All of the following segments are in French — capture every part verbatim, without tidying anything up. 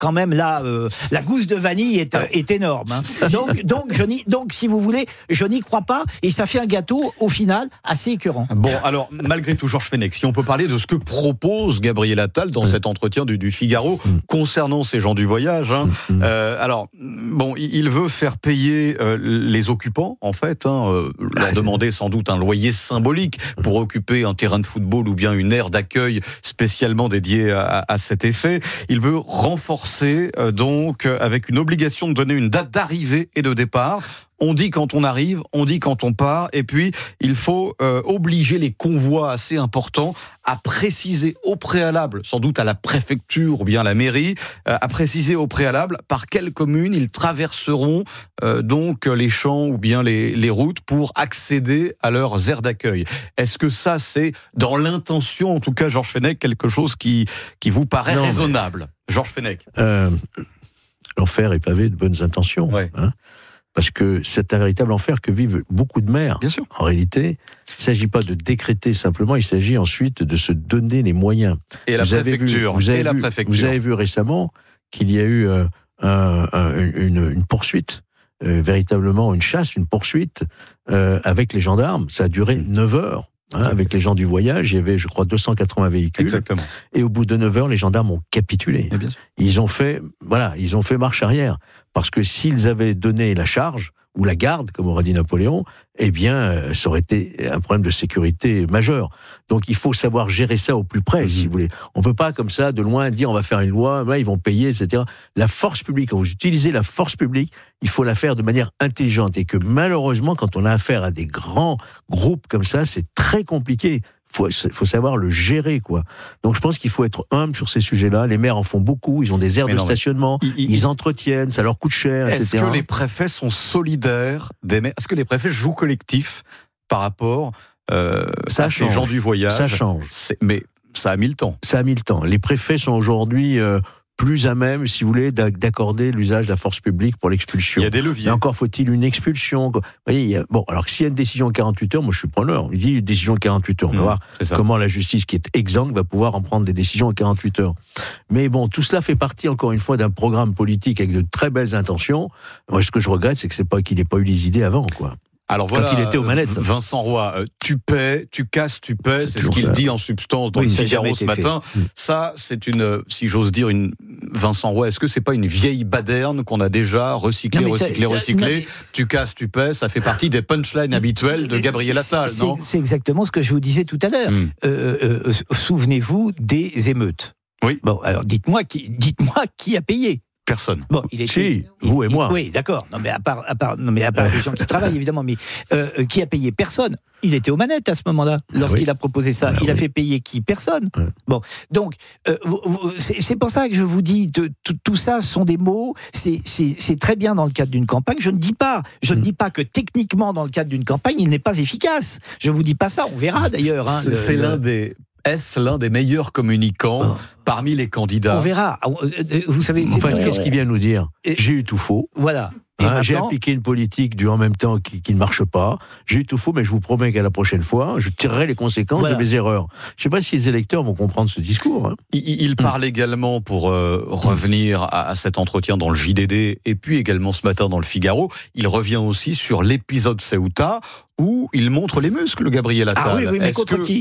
quand même là, euh, la gousse de vanille est, euh, est énorme. Hein. Donc, donc, je n'y, donc, si vous voulez, je n'y crois pas, et ça fait un gâteau au final assez écœurant. Bon, alors malgré tout, Georges Fenech, si on peut parler de ce que propose Gabriel Attal dans mmh. cet entretien du, du Figaro mmh. concernant ces gens du voyage. Hein. Mmh. Euh, alors, bon, il veut faire payer euh, les occupants, en fait, hein, euh, leur ah, demander sans doute un loyer symbolique pour occuper un terrain de football ou bien une aire d'accueil spécialement dédiée à, à cet effet. Il veut renforcer euh, donc avec une obligation de donner une date d'arrivée et de départ. On dit quand on arrive, on dit quand on part, et puis il faut euh, obliger les convois assez importants à préciser au préalable, sans doute à la préfecture ou bien à la mairie, euh, à préciser au préalable par quelle commune ils traverseront euh, donc les champs ou bien les, les routes pour accéder à leurs aires d'accueil. Est-ce que ça, c'est dans l'intention, en tout cas, Georges Fenech, quelque chose qui, qui vous paraît non, raisonnable mais... Georges Fenech. Euh, l'enfer est pavé de bonnes intentions. Ouais. Hein. Parce que c'est un véritable enfer que vivent beaucoup de maires. Bien sûr. En réalité, il ne s'agit pas de décréter simplement, il s'agit ensuite de se donner les moyens. Et la vous préfecture. Avez vu, vous, avez et vu, la préfecture. vous avez vu récemment qu'il y a eu euh, un, un, une, une poursuite, euh, véritablement une chasse, une poursuite euh, avec les gendarmes. Ça a duré neuf heures. Hein, avec les gens du voyage, il y avait, je crois, deux cent quatre-vingts véhicules. Exactement. Et au bout de neuf heures, les gendarmes ont capitulé. Et bien sûr. Ils ont fait, voilà, ils ont fait marche arrière. Parce que s'ils avaient donné la charge, ou la garde, comme aurait dit Napoléon, eh bien, ça aurait été un problème de sécurité majeur. Donc, il faut savoir gérer ça au plus près, mmh. si vous voulez. On peut pas, comme ça, de loin, dire on va faire une loi, là, ils vont payer, et cetera. La force publique, quand vous utilisez la force publique, il faut la faire de manière intelligente. Et que malheureusement, quand on a affaire à des grands groupes comme ça, c'est très compliqué. Faut, faut savoir le gérer, quoi. Donc, je pense qu'il faut être humble sur ces sujets-là. Les maires en font beaucoup. Ils ont des aires mais de non, stationnement. Ils, ils, ils entretiennent. Ça leur coûte cher, est-ce et cetera. Est-ce que les préfets sont solidaires des maires ? Est-ce que les préfets jouent collectif par rapport euh, ça à change. ces gens du voyage ? Ça change. C'est, mais ça a mis le temps. Ça a mis le temps. Les préfets sont aujourd'hui euh, plus à même, si vous voulez, d'accorder l'usage de la force publique pour l'expulsion. Il y a des leviers. Mais encore faut-il une expulsion. Vous voyez, il y a... Bon, alors s'il y a une décision en quarante-huit heures, moi je suis preneur. Il dit une décision en quarante-huit heures. On va mmh, voir comment la justice qui est exsangue va pouvoir en prendre des décisions en quarante-huit heures. Mais bon, tout cela fait partie, encore une fois, d'un programme politique avec de très belles intentions. Moi, ce que je regrette, c'est que c'est pas qu'il n'ait pas eu les idées avant, quoi. Alors voilà, quand il était aux manettes. Vincent Roy, euh, tu paies, tu casses, tu paies, c'est, c'est ce qu'il ça. dit en substance dans oui, le Figaro ce matin. Fait. Ça, c'est une, si j'ose dire, une Vincent Roy, est-ce que c'est pas une vieille baderne qu'on a déjà recyclée, recyclée, recyclée mais... Tu casses, tu paies, ça fait partie des punchlines habituelles de Gabriel Attal, c'est, non ? C'est exactement ce que je vous disais tout à l'heure. Mm. Euh, euh, souvenez-vous des émeutes. Oui. Bon, alors dites-moi qui, dites-moi qui a payé ? Personne. Bon, il était, si, vous il, et moi. Il, oui, d'accord. Non, mais à part, à part, non, mais à part les gens qui travaillent, évidemment. Mais euh, qui a payé ? Personne. Il était aux manettes à ce moment-là, lorsqu'il ah oui. a proposé ça. Ah il oui. a fait payer qui ? Personne. Ouais. Bon, donc, euh, c'est, c'est pour ça que je vous dis, de, tout, tout ça sont des mots. C'est, c'est, c'est très bien dans le cadre d'une campagne. Je ne dis pas, je mmh. ne dis pas que techniquement, dans le cadre d'une campagne, il n'est pas efficace. Je vous dis pas ça. On verra d'ailleurs. Hein, c'est le, c'est le... l'un des. Est-ce l'un des meilleurs communicants oh. parmi les candidats ? On verra. Vous savez, c'est enfin, qu'est-ce qu'il vient nous dire ? Et j'ai eu tout faux. Voilà. Et hein, j'ai appliqué une politique du en même temps qui, qui ne marche pas. J'ai eu tout faux, mais je vous promets qu'à la prochaine fois, je tirerai les conséquences voilà. de mes erreurs. Je ne sais pas si les électeurs vont comprendre ce discours. Hein. Il, il parle mmh. également, pour euh, revenir à, à cet entretien dans le J D D, et puis également ce matin dans le Figaro, il revient aussi sur l'épisode Ceuta, où il montre les muscles, Gabriel Attal. Ah oui, oui mais Est-ce contre que... qui ?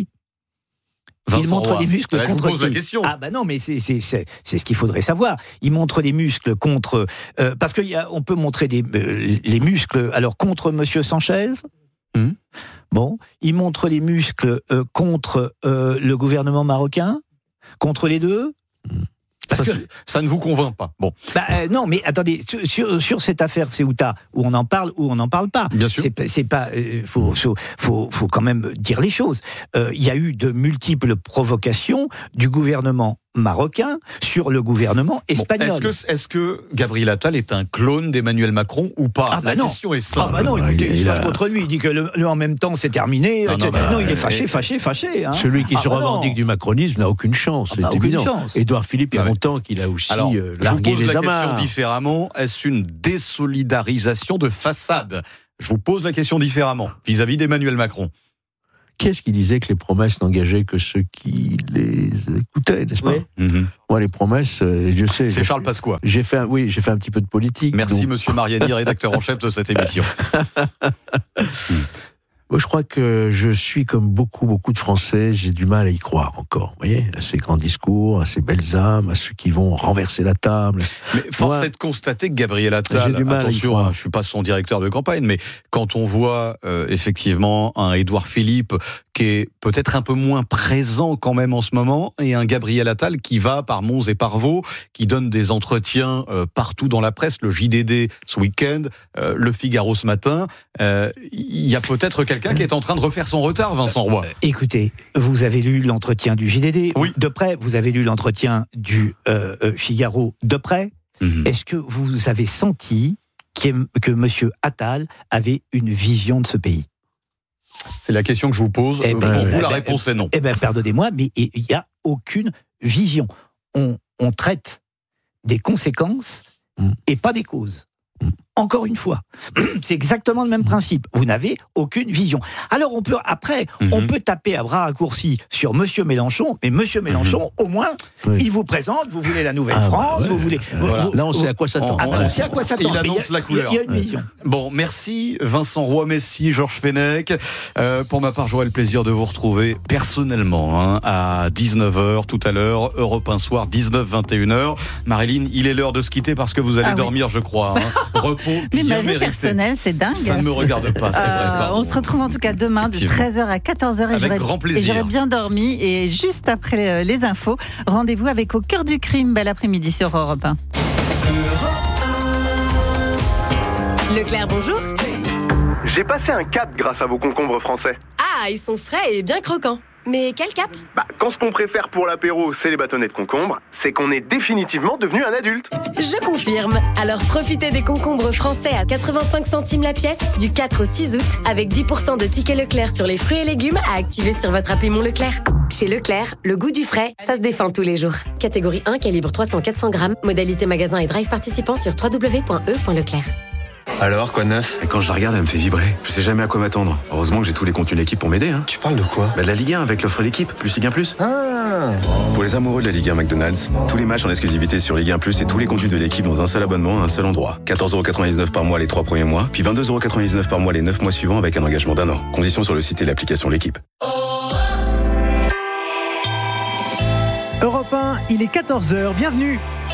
Vincent il montre Roy. les muscles Là, contre je vous pose qui ? la question. Ah bah non, mais c'est c'est c'est c'est ce qu'il faudrait savoir. Il montre les muscles contre euh, parce que y a, on peut montrer des euh, les muscles alors contre Monsieur Sanchez. Mmh. Bon, il montre les muscles euh, contre euh, le gouvernement marocain, contre les deux. Mmh. Ça, que, ça ne vous convainc pas. Bon. Bah, euh, non, mais attendez, sur, sur, sur cette affaire Ceuta, où on en parle ou on n'en parle pas. Bien sûr. C'est, c'est pas, euh, faut, faut, faut, faut quand même dire les choses. Il euh, y a eu de multiples provocations du gouvernement marocain sur le gouvernement espagnol. Bon, est-ce que, est-ce que Gabriel Attal est un clone d'Emmanuel Macron ou pas ? Ah bah La non. question est simple. Ah bah non, écoutez, il, il se fâche a... contre lui. Il dit que le, le en même temps c'est terminé. Non, non, bah, non il est fâché, fâché, fâché. Hein. Celui qui ah se bah revendique non. du macronisme n'a aucune chance. Ah c'est bah, évident. Aucune chance. Édouard Philippe, il y a ouais. longtemps qu'il a aussi Alors, euh, largué les amarres. Je vous pose la question différemment. Est-ce une désolidarisation de façade ? Je vous pose la question différemment vis-à-vis d'Emmanuel Macron. Qu'est-ce qui disait que les promesses n'engageaient que ceux qui les écoutaient, n'est-ce pas? Oui. Mm-hmm. Moi, les promesses, je sais. C'est Charles Pasqua. J'ai fait, un, oui, j'ai fait un petit peu de politique. Merci, donc... Monsieur Mariani, rédacteur en chef de cette émission. Moi, je crois que je suis comme beaucoup, beaucoup de Français, j'ai du mal à y croire encore. Vous voyez, à ces grands discours, à ces belles âmes, à ceux qui vont renverser la table. Mais force Moi, est de constater que Gabriel Attal, attention, hein, je suis pas son directeur de campagne, mais quand on voit euh, effectivement un Édouard Philippe qui est peut-être un peu moins présent quand même en ce moment, et un Gabriel Attal qui va par Mons et par Vaux, qui donne des entretiens euh, partout dans la presse, le J D D ce week-end, euh, le Figaro ce matin, il euh, y a peut-être quelqu'un qui est en train de refaire son retard, Vincent Roy. Euh, écoutez, vous avez lu l'entretien du J D D oui. de près, vous avez lu l'entretien du euh, Figaro de près. Mm-hmm. Est-ce que vous avez senti que M. Attal avait une vision de ce pays? C'est la question que je vous pose. Eh ben, Pour vous, eh la ben, réponse est non. Eh bien, pardonnez-moi, mais il n'y a aucune vision. On, on traite des conséquences mm. et pas des causes. Encore une fois, c'est exactement le même principe. Vous n'avez aucune vision. Alors on peut après, mm-hmm. on peut taper à bras raccourcis sur Monsieur Mélenchon, mais Monsieur Mélenchon, mm-hmm. au moins, oui. il vous présente. Vous voulez la Nouvelle-France, ah, ouais. vous voulez. Voilà. Vous, Là, on sait à quoi s'attendre. Ah, ben, on sait à quoi s'attendre. Il annonce a, la couleur. Il y, y a une ouais. vision. Bon, merci Vincent Roy-Messi, Georges Fenech. Euh, pour ma part, j'aurai le plaisir de vous retrouver personnellement hein, à dix-neuf heures tout à l'heure, Europe un soir, dix-neuf vingt et une heures. Marilyn, il est l'heure de se quitter parce que vous allez ah, dormir, oui. je crois. Hein. Repos mais bien ma vie mérité. personnelle, c'est dingue. Ça ne me regarde pas, c'est euh, vrai. Pardon. On se retrouve en tout cas demain de treize heures à quatorze heures. Et avec grand plaisir. Et j'aurais bien dormi. Et juste après les infos, rendez-vous avec Au cœur du crime. Bel après-midi sur Europe un. Leclerc, bonjour. J'ai passé un cap grâce à vos concombres français. Ah, ils sont frais et bien croquants. Mais quel cap? Bah, quand ce qu'on préfère pour l'apéro, c'est les bâtonnets de concombre, c'est qu'on est définitivement devenu un adulte. Je confirme. Alors profitez des concombres français à quatre-vingt-cinq centimes la pièce du quatre au six août avec dix pour cent de tickets Leclerc sur les fruits et légumes à activer sur votre appli Mon Leclerc. Chez Leclerc, le goût du frais, ça se défend tous les jours. Catégorie un, calibre trois cents à quatre cents grammes. Modalité magasin et drive participant sur w w w point e point leclerc. Alors, quoi de neuf? Et quand je la regarde, elle me fait vibrer. Je sais jamais à quoi m'attendre. Heureusement que j'ai tous les contenus de l'équipe pour m'aider. Hein. Tu parles de quoi? Bah de la Ligue un avec l'offre l'équipe, plus Ligue un plus. Ah. Pour les amoureux de la Ligue un McDonald's, tous les matchs en exclusivité sur Ligue un plus et tous les contenus de l'équipe dans un seul abonnement à un seul endroit. quatorze euros quatre-vingt-dix-neuf par mois les trois premiers mois, puis vingt-deux euros quatre-vingt-dix-neuf par mois les neuf mois suivants avec un engagement d'un an. Conditions sur le site et l'application L'équipe. Europe un, il est quatorze heures, bienvenue.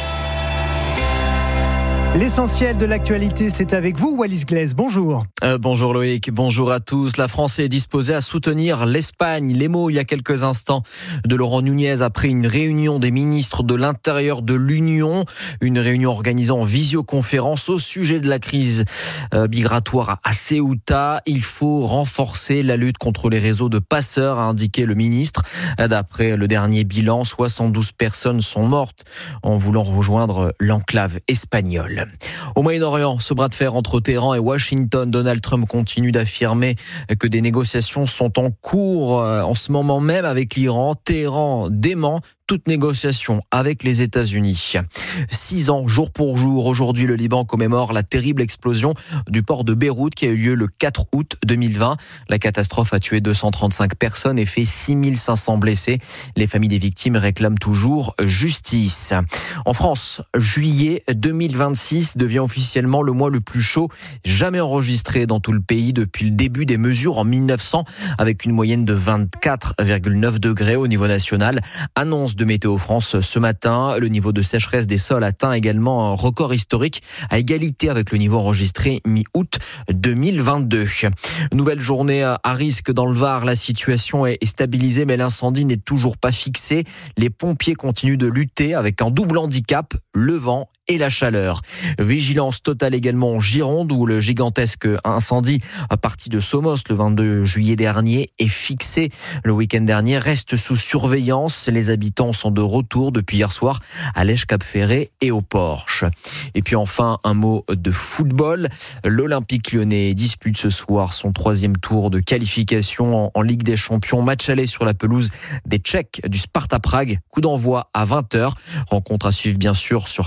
L'essentiel de l'actualité, c'est avec vous, Wallis Glaise. Bonjour. Euh, bonjour Loïc, bonjour à tous. La France est disposée à soutenir l'Espagne. Les mots, il y a quelques instants, de Laurent Nunez après une réunion des ministres de l'Intérieur de l'Union. Une réunion organisée en visioconférence au sujet de la crise euh, migratoire à Ceuta. Il faut renforcer la lutte contre les réseaux de passeurs, a indiqué le ministre. D'après le dernier bilan, soixante-douze personnes sont mortes en voulant rejoindre l'enclave espagnole. Au Moyen-Orient, ce bras de fer entre Téhéran et Washington, Donald Trump continue d'affirmer que des négociations sont en cours en ce moment même avec l'Iran. Téhéran dément toute négociation avec les États-Unis. Six ans, jour pour jour, aujourd'hui, le Liban commémore la terrible explosion du port de Beyrouth qui a eu lieu le quatre août deux mille vingt. La catastrophe a tué deux cent trente-cinq personnes et fait six mille cinq cents blessés. Les familles des victimes réclament toujours justice. En France, juillet deux mille vingt-six devient officiellement le mois le plus chaud jamais enregistré dans tout le pays depuis le début des mesures en mille neuf cents, avec une moyenne de vingt-quatre virgule neuf degrés au niveau national. Annonce de Météo France ce matin. Le niveau de sécheresse des sols atteint également un record historique à égalité avec le niveau enregistré mi-août deux mille vingt-deux. Nouvelle journée à risque dans le Var. La situation est stabilisée mais l'incendie n'est toujours pas fixé. Les pompiers continuent de lutter avec un double handicap, le vent et la chaleur. Vigilance totale également en Gironde où le gigantesque incendie à partir de Somos le vingt-deux juillet dernier est fixé. Le week-end dernier reste sous surveillance. Les habitants sont de retour depuis hier soir à Lèche-Cap-Ferré et au Porche. Et puis enfin, un mot de football. L'Olympique Lyonnais dispute ce soir son troisième tour de qualification en Ligue des Champions. Match aller sur la pelouse des Tchèques du Sparta Prague. Coup d'envoi à vingt heures. Rencontre à suivre bien sûr sur Canal+,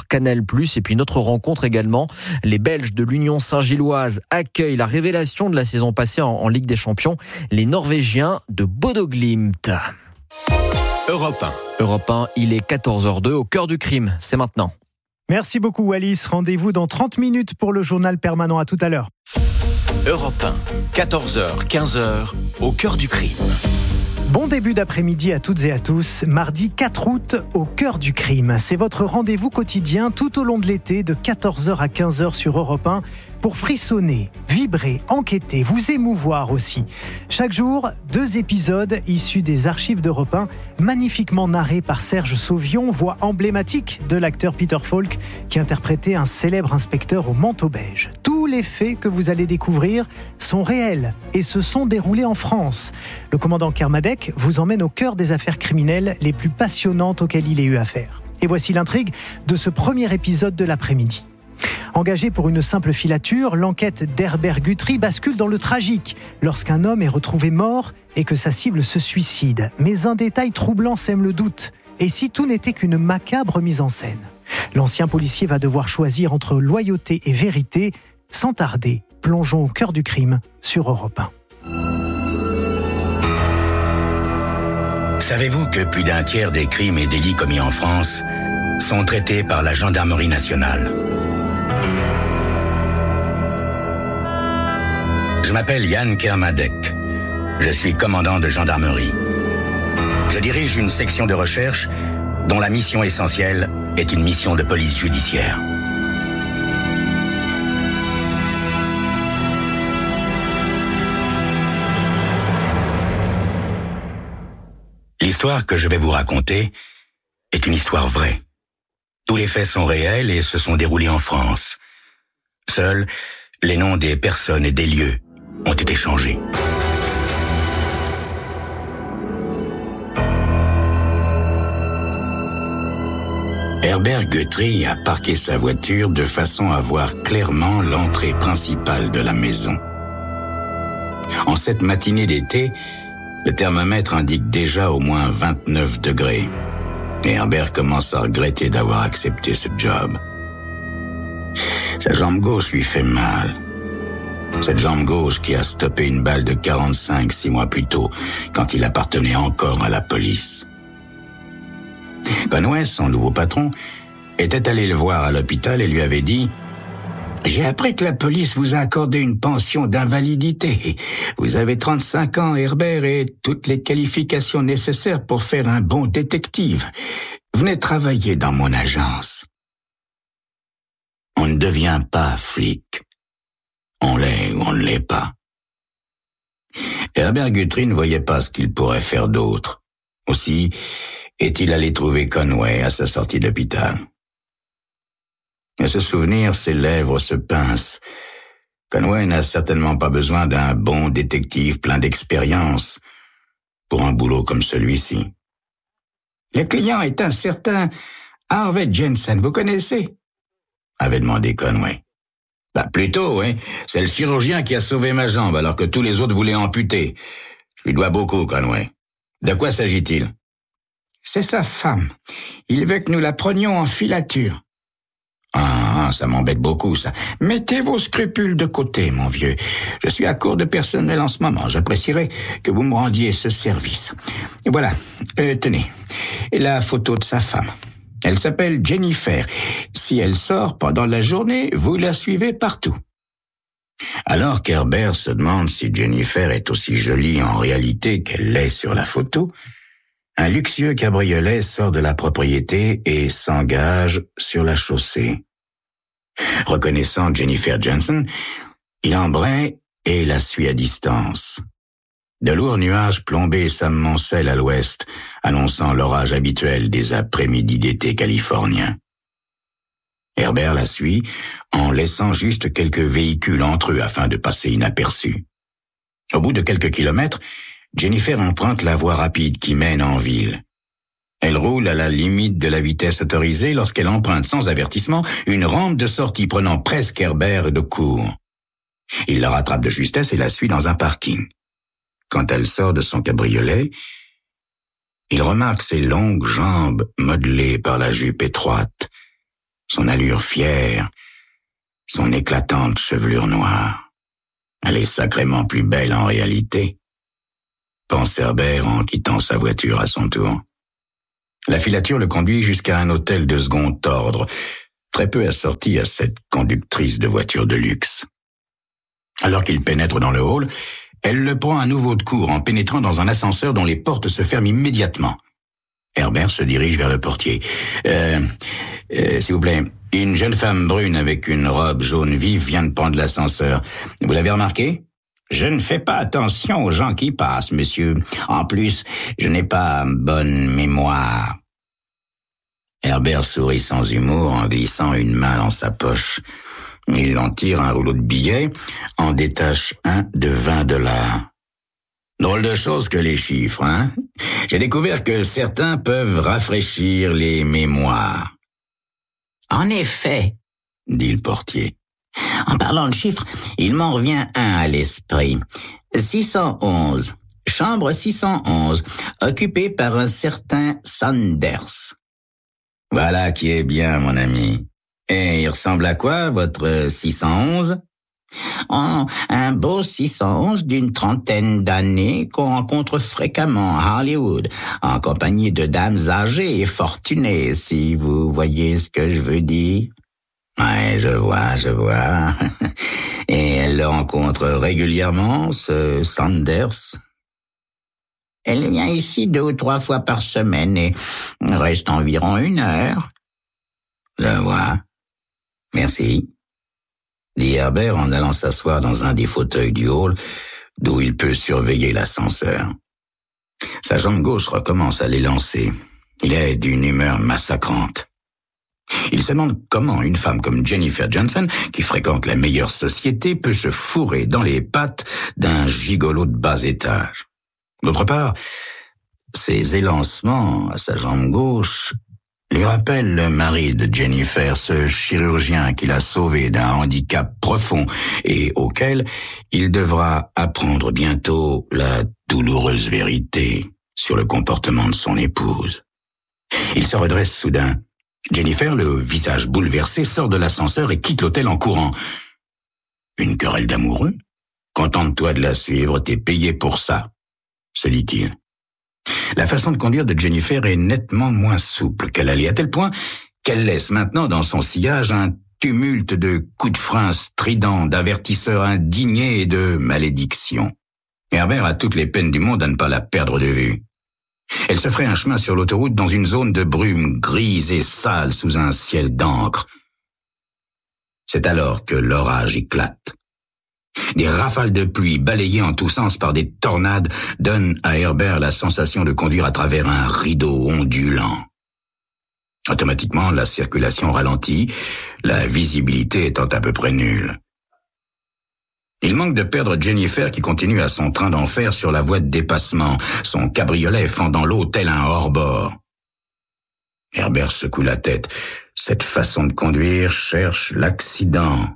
plus. Et puis notre rencontre également, les Belges de l'Union Saint-Gilloise accueillent la révélation de la saison passée en, en Ligue des Champions, les Norvégiens de Bodo Glimt. Europe un. Europe un, il est quatorze heures deux, au cœur du crime, c'est maintenant. Merci beaucoup Wallis, rendez-vous dans trente minutes pour le journal permanent, à tout à l'heure. Europe un, quatorze heures, quinze heures, au cœur du crime. Bon début d'après-midi à toutes et à tous. Mardi quatre août, au cœur du crime. C'est votre rendez-vous quotidien tout au long de l'été de quatorze heures à quinze heures sur Europe un pour frissonner, vibrer, enquêter, vous émouvoir aussi. Chaque jour, deux épisodes issus des archives d'Europe un, magnifiquement narrés par Serge Sauvion, voix emblématique de l'acteur Peter Falk qui interprétait un célèbre inspecteur au manteau beige. Tous les faits que vous allez découvrir sont réels et se sont déroulés en France. Le commandant Kermadec vous emmène au cœur des affaires criminelles les plus passionnantes auxquelles il ait eu affaire. Et voici l'intrigue de ce premier épisode de l'après-midi. Engagé pour une simple filature, l'enquête d'Herbert Guthrie bascule dans le tragique lorsqu'un homme est retrouvé mort et que sa cible se suicide. Mais un détail troublant sème le doute. Et si tout n'était qu'une macabre mise en scène ? L'ancien policier va devoir choisir entre loyauté et vérité. Sans tarder, plongeons au cœur du crime sur Europe un. Savez-vous que plus d'un tiers des crimes et délits commis en France sont traités par la gendarmerie nationale ? Je m'appelle Yann Kermadec. Je suis commandant de gendarmerie. Je dirige une section de recherche dont la mission essentielle est une mission de police judiciaire. L'histoire que je vais vous raconter est une histoire vraie. Tous les faits sont réels et se sont déroulés en France. Seuls les noms des personnes et des lieux ont été changés. Herbert Guthrie a parqué sa voiture de façon à voir clairement l'entrée principale de la maison. En cette matinée d'été, le thermomètre indique déjà au moins vingt-neuf degrés. Et Herbert commence à regretter d'avoir accepté ce job. Sa jambe gauche lui fait mal. Cette jambe gauche qui a stoppé une balle de quarante-cinq six mois plus tôt, quand il appartenait encore à la police. Conway, son nouveau patron, était allé le voir à l'hôpital et lui avait dit « J'ai appris que la police vous a accordé une pension d'invalidité. Vous avez trente-cinq ans, Herbert, et toutes les qualifications nécessaires pour faire un bon détective. Venez travailler dans mon agence. » On ne devient pas flic. On l'est ou on ne l'est pas. Herbert Guthrie ne voyait pas ce qu'il pourrait faire d'autre. Aussi est-il allé trouver Conway à sa sortie d'hôpital. À ce souvenir, ses lèvres se pincent. Conway n'a certainement pas besoin d'un bon détective plein d'expérience pour un boulot comme celui-ci. Le client est un certain Harvey Jensen, vous connaissez ? Avait demandé Conway. Bah plutôt, hein. C'est le chirurgien qui a sauvé ma jambe alors que tous les autres voulaient amputer. Je lui dois beaucoup, Conway. De quoi s'agit-il ? C'est sa femme. Il veut que nous la prenions en filature. Ah, ça m'embête beaucoup, ça. Mettez vos scrupules de côté, mon vieux. Je suis à court de personnel en ce moment. J'apprécierais que vous me rendiez ce service. Et voilà, euh, tenez, la photo de sa femme. Elle s'appelle Jennifer. Si elle sort pendant la journée, vous la suivez partout. Alors qu'Herbert se demande si Jennifer est aussi jolie en réalité qu'elle l'est sur la photo, un luxueux cabriolet sort de la propriété et s'engage sur la chaussée. Reconnaissant Jennifer Jensen, il embraye et la suit à distance. De lourds nuages plombés s'amoncellent à l'ouest, annonçant l'orage habituel des après-midi d'été californiens. Herbert la suit en laissant juste quelques véhicules entre eux afin de passer inaperçus. Au bout de quelques kilomètres, Jennifer emprunte la voie rapide qui mène en ville. Elle roule à la limite de la vitesse autorisée lorsqu'elle emprunte sans avertissement une rampe de sortie prenant presque Herbert de court. Il la rattrape de justesse et la suit dans un parking. Quand elle sort de son cabriolet, il remarque ses longues jambes modelées par la jupe étroite, son allure fière, son éclatante chevelure noire. Elle est sacrément plus belle en réalité, pense Herbert en quittant sa voiture à son tour. La filature le conduit jusqu'à un hôtel de second ordre, très peu assorti à cette conductrice de voiture de luxe. Alors qu'il pénètre dans le hall, elle le prend à nouveau de court en pénétrant dans un ascenseur dont les portes se ferment immédiatement. Herbert se dirige vers le portier. Euh, euh, s'il vous plaît, une jeune femme brune avec une robe jaune vive vient de prendre l'ascenseur. Vous l'avez remarqué ? Je ne fais pas attention aux gens qui passent, monsieur. En plus, je n'ai pas bonne mémoire. Herbert sourit sans humour en glissant une main dans sa poche. Il en tire un rouleau de billets, en détache un de vingt dollars. Drôle de chose que les chiffres, hein? J'ai découvert que certains peuvent rafraîchir les mémoires. En effet, dit le portier. En parlant de chiffres, il m'en revient un à l'esprit. six cent onze. Chambre six cent onze, occupée par un certain Sanders. Voilà qui est bien, mon ami. Et il ressemble à quoi, votre six cent onze? Oh, un beau six cent onze d'une trentaine d'années qu'on rencontre fréquemment à Hollywood, en compagnie de dames âgées et fortunées, si vous voyez ce que je veux dire. Ouais, je vois, je vois. Et elle le rencontre régulièrement, ce Sanders? Elle vient ici deux ou trois fois par semaine et reste environ une heure. Je vois. Merci, dit Herbert en allant s'asseoir dans un des fauteuils du hall d'où il peut surveiller l'ascenseur. Sa jambe gauche recommence à l'élancer. Il est d'une humeur massacrante. Il se demande comment une femme comme Jennifer Johnson, qui fréquente la meilleure société, peut se fourrer dans les pattes d'un gigolo de bas étage. D'autre part, ses élancements à sa jambe gauche lui rappellent le mari de Jennifer, ce chirurgien qui l'a sauvé d'un handicap profond et auquel il devra apprendre bientôt la douloureuse vérité sur le comportement de son épouse. Il se redresse soudain. Jennifer, le visage bouleversé, sort de l'ascenseur et quitte l'hôtel en courant. Une querelle d'amoureux ? Contente-toi de la suivre, t'es payé pour ça, se dit-il. La façon de conduire de Jennifer est nettement moins souple qu'elle allait, à tel point qu'elle laisse maintenant dans son sillage un tumulte de coups de frein stridents, d'avertisseurs indignés et de malédictions. Herbert a toutes les peines du monde à ne pas la perdre de vue. Elle se ferait un chemin sur l'autoroute dans une zone de brume grise et sale sous un ciel d'encre. C'est alors que l'orage éclate. Des rafales de pluie balayées en tous sens par des tornades donnent à Herbert la sensation de conduire à travers un rideau ondulant. Automatiquement, la circulation ralentit, la visibilité étant à peu près nulle. Il manque de perdre Jennifer qui continue à son train d'enfer sur la voie de dépassement, son cabriolet fendant l'eau tel un hors-bord. Herbert secoue la tête. Cette façon de conduire cherche l'accident.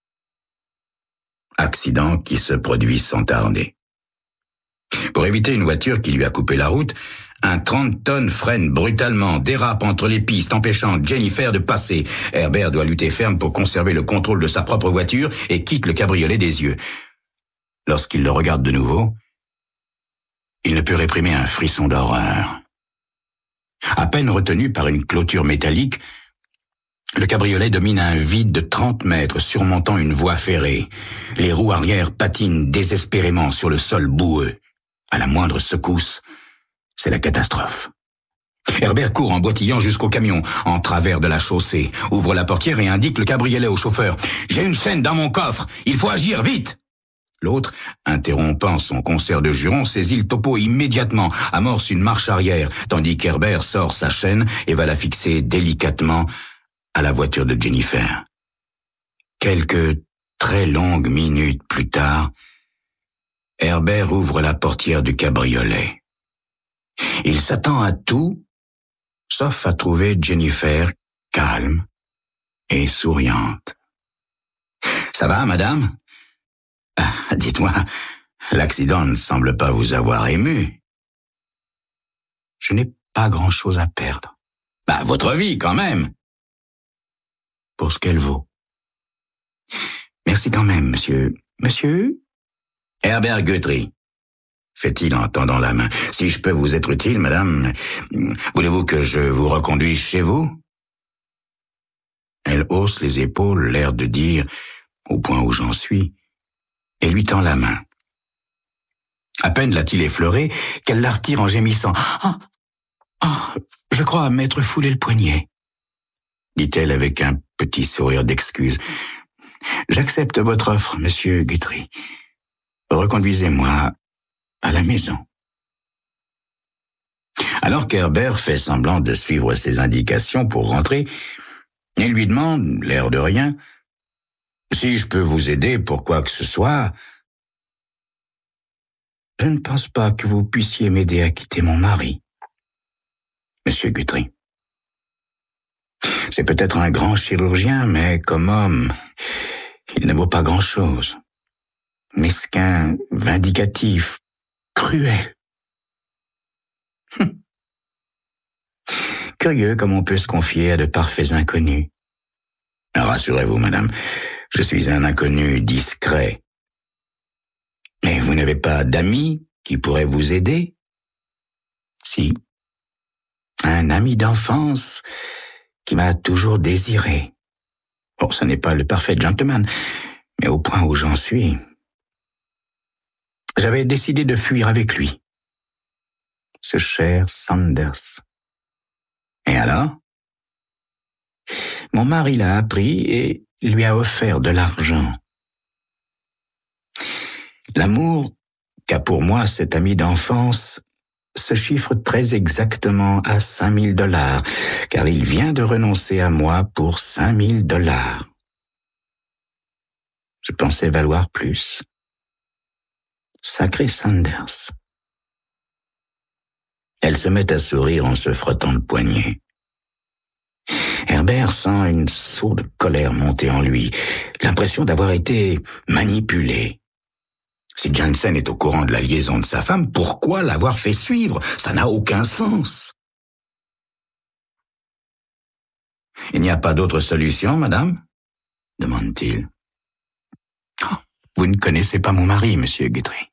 Accident qui se produit sans tarder. Pour éviter une voiture qui lui a coupé la route, un trente tonnes freine brutalement, dérape entre les pistes, empêchant Jennifer de passer. Herbert doit lutter ferme pour conserver le contrôle de sa propre voiture et quitte le cabriolet des yeux. Lorsqu'il le regarde de nouveau, il ne peut réprimer un frisson d'horreur. À peine retenu par une clôture métallique, le cabriolet domine un vide de trente mètres surmontant une voie ferrée. Les roues arrière patinent désespérément sur le sol boueux. À la moindre secousse, c'est la catastrophe. Herbert court en boitillant jusqu'au camion, en travers de la chaussée, ouvre la portière et indique le cabriolet au chauffeur. « J'ai une chaîne dans mon coffre, il faut agir vite !» L'autre, interrompant son concert de jurons, saisit le topo immédiatement, amorce une marche arrière, tandis qu'Herbert sort sa chaîne et va la fixer délicatement à la voiture de Jennifer. Quelques très longues minutes plus tard, Herbert ouvre la portière du cabriolet. Il s'attend à tout, sauf à trouver Jennifer calme et souriante. « Ça va, madame ? Ah, dites-moi, l'accident ne semble pas vous avoir ému. »« Je n'ai pas grand-chose à perdre. »« Bah, votre vie, quand même. » pour ce qu'elle vaut. Merci quand même, monsieur. Monsieur Herbert Guthrie, fait-il en tendant la main. Si je peux vous être utile, madame, voulez-vous que je vous reconduise chez vous? Elle hausse les épaules, l'air de dire, au point où j'en suis, et lui tend la main. À peine l'a-t-il effleurée qu'elle la retire en gémissant. Ah, ah, je crois m'être foulé le poignet, dit-elle avec un petit sourire d'excuse. J'accepte votre offre, monsieur Guthrie. Reconduisez-moi à la maison. Alors qu'Herbert fait semblant de suivre ses indications pour rentrer, il lui demande, l'air de rien, si je peux vous aider pour quoi que ce soit. Je ne pense pas que vous puissiez m'aider à quitter mon mari, monsieur Guthrie. C'est peut-être un grand chirurgien, mais comme homme, il ne vaut pas grand-chose. Mesquin, vindicatif, cruel. Hum. Curieux comme on peut se confier à de parfaits inconnus. Rassurez-vous, madame, je suis un inconnu discret. Mais vous n'avez pas d'amis qui pourraient vous aider? Si. Un ami d'enfance qui m'a toujours désiré. Bon, ce n'est pas le parfait gentleman, mais au point où j'en suis, j'avais décidé de fuir avec lui. Ce cher Sanders. Et alors? Mon mari l'a appris et lui a offert de l'argent. L'amour qu'a pour moi cet ami d'enfance se chiffre très exactement à cinq mille dollars, car il vient de renoncer à moi pour cinq mille dollars. Je pensais valoir plus. Sacré Sanders. Elle se met à sourire en se frottant le poignet. Herbert sent une sourde colère monter en lui, l'impression d'avoir été manipulé. Si Jensen est au courant de la liaison de sa femme, pourquoi l'avoir fait suivre? Ça n'a aucun sens. Il n'y a pas d'autre solution, madame? Demande-t-il. Oh, vous ne connaissez pas mon mari, monsieur Guthrie.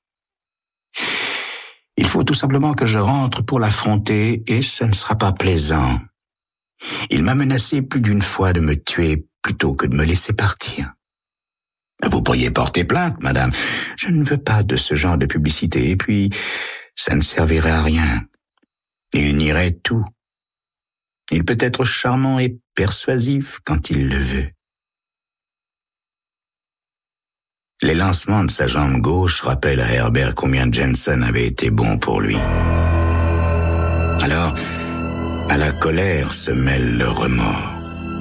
Il faut tout simplement que je rentre pour l'affronter et ce ne sera pas plaisant. Il m'a menacé plus d'une fois de me tuer plutôt que de me laisser partir. Vous pourriez porter plainte, madame. Je ne veux pas de ce genre de publicité. Et puis, ça ne servirait à rien. Il nierait tout. Il peut être charmant et persuasif quand il le veut. Les lancements de sa jambe gauche rappellent à Herbert combien Jensen avait été bon pour lui. Alors, à la colère se mêle le remords.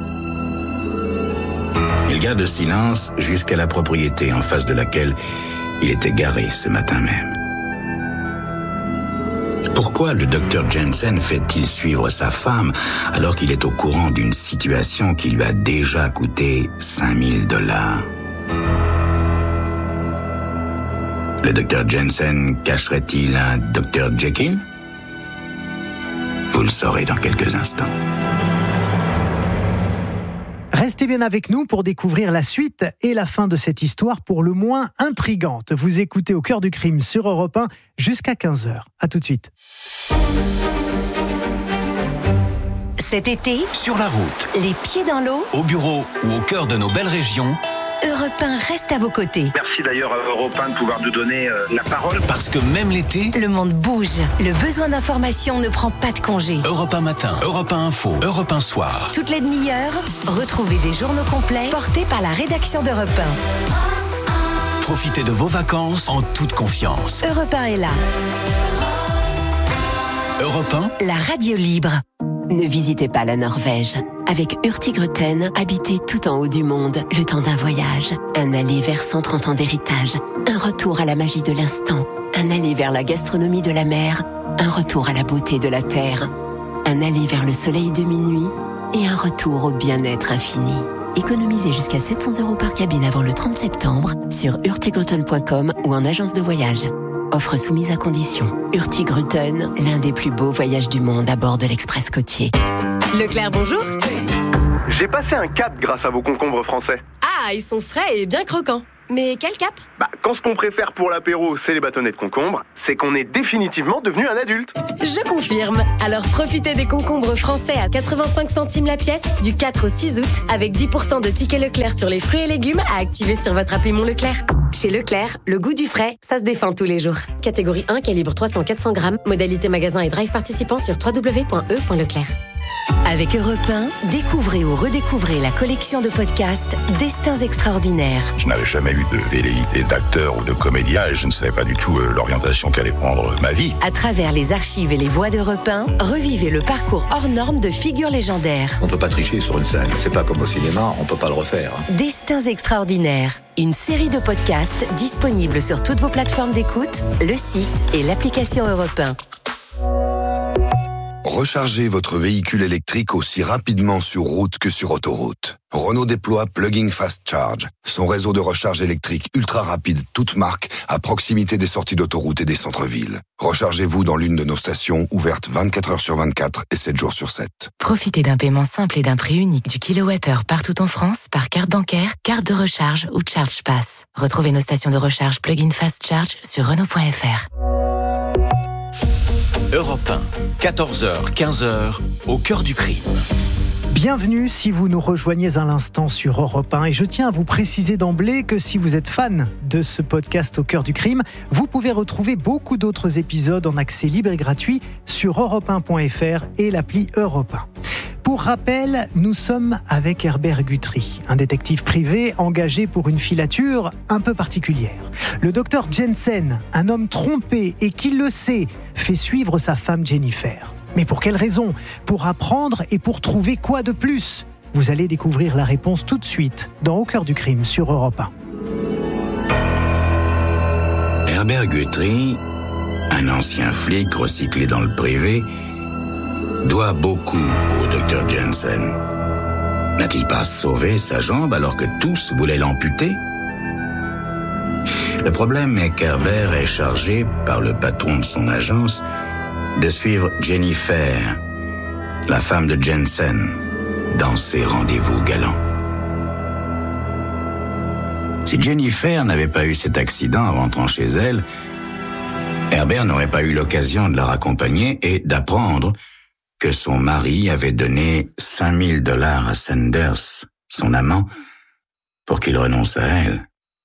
Il garde silence jusqu'à la propriété en face de laquelle il était garé ce matin même. Pourquoi le docteur Jensen fait-il suivre sa femme alors qu'il est au courant d'une situation qui lui a déjà coûté cinq mille dollars? Le docteur Jensen cacherait-il un docteur Jekyll? Vous le saurez dans quelques instants. Restez bien avec nous pour découvrir la suite et la fin de cette histoire pour le moins intrigante. Vous écoutez Au cœur du crime sur Europe un jusqu'à quinze heures. À tout de suite. Cet été, sur la route, les pieds dans l'eau, au bureau ou au cœur de nos belles régions, Europe un reste à vos côtés. Merci d'ailleurs à Europe un de pouvoir nous donner euh, la parole. Parce que même l'été, le monde bouge. Le besoin d'information ne prend pas de congé. Europe un matin, Europe un info, Europe un soir. Toutes les demi-heures, retrouvez des journaux complets portés par la rédaction d'Europe un. Profitez de vos vacances en toute confiance. Europe un est là. Europe un, la radio libre. Ne visitez pas la Norvège. Avec Hurtigruten, habitez tout en haut du monde, le temps d'un voyage. Un aller vers cent trente ans d'héritage. Un retour à la magie de l'instant. Un aller vers la gastronomie de la mer. Un retour à la beauté de la terre. Un aller vers le soleil de minuit. Et un retour au bien-être infini. Économisez jusqu'à sept cents euros par cabine avant le trente septembre sur hurtigruten point com ou en agence de voyage. Offre soumise à condition. Hurtigruten, l'un des plus beaux voyages du monde à bord de l'Express côtier. Leclerc, bonjour. J'ai passé un cap grâce à vos concombres français. Ah, ils sont frais et bien croquants. Mais quel cap? Bah, quand ce qu'on préfère pour l'apéro, c'est les bâtonnets de concombre, c'est qu'on est définitivement devenu un adulte. Je confirme. Alors profitez des concombres français à quatre-vingt-cinq centimes la pièce du quatre au six août avec dix pour cent de tickets Leclerc sur les fruits et légumes à activer sur votre appli Mon Leclerc. Chez Leclerc, le goût du frais, ça se défend tous les jours. Catégorie un, calibre trois cents à quatre cents grammes. Modalité magasin et drive participant sur w w w point e point leclerc. Avec Europe un, découvrez ou redécouvrez la collection de podcasts Destins extraordinaires. Je n'avais jamais eu de velléité d'acteur ou de comédien et je ne savais pas du tout euh, l'orientation qu'allait prendre ma vie. À travers les archives et les voix d'Europe un, revivez le parcours hors norme de figures légendaires. On ne peut pas tricher sur une scène. C'est pas comme au cinéma, on ne peut pas le refaire. Destins extraordinaires, une série de podcasts disponibles sur toutes vos plateformes d'écoute, le site et l'application Europe un. Rechargez votre véhicule électrique aussi rapidement sur route que sur autoroute. Renault déploie Plug-in Fast Charge, son réseau de recharge électrique ultra rapide, toute marque, à proximité des sorties d'autoroute et des centres-villes. Rechargez-vous dans l'une de nos stations ouvertes vingt-quatre heures sur vingt-quatre et sept jours sur sept. Profitez d'un paiement simple et d'un prix unique du kilowattheure partout en France par carte bancaire, carte de recharge ou Charge Pass. Retrouvez nos stations de recharge Plug-in Fast Charge sur Renault point F R. Europe un, quatorze heures quinze, au cœur du crime. Bienvenue si vous nous rejoignez à l'instant sur Europe un et je tiens à vous préciser d'emblée que si vous êtes fan de ce podcast au cœur du crime, vous pouvez retrouver beaucoup d'autres épisodes en accès libre et gratuit sur europe un point F R et l'appli Europe un. Pour rappel, nous sommes avec Herbert Guthrie, un détective privé engagé pour une filature un peu particulière. Le docteur Jensen, un homme trompé et qui le sait, fait suivre sa femme Jennifer. Mais pour quelle raison ? Pour apprendre et pour trouver quoi de plus ? Vous allez découvrir la réponse tout de suite dans Au cœur du crime sur Europe un. Herbert Guthrie, un ancien flic recyclé dans le privé, doit beaucoup au docteur Jensen. N'a-t-il pas sauvé sa jambe alors que tous voulaient l'amputer ? Le problème est qu'Herbert est chargé par le patron de son agence de suivre Jennifer, la femme de Jensen, dans ses rendez-vous galants. Si Jennifer n'avait pas eu cet accident en rentrant chez elle, Herbert n'aurait pas eu l'occasion de la raccompagner et d'apprendre que son mari avait donné cinq mille dollars à Sanders, son amant, pour qu'il renonce à elle.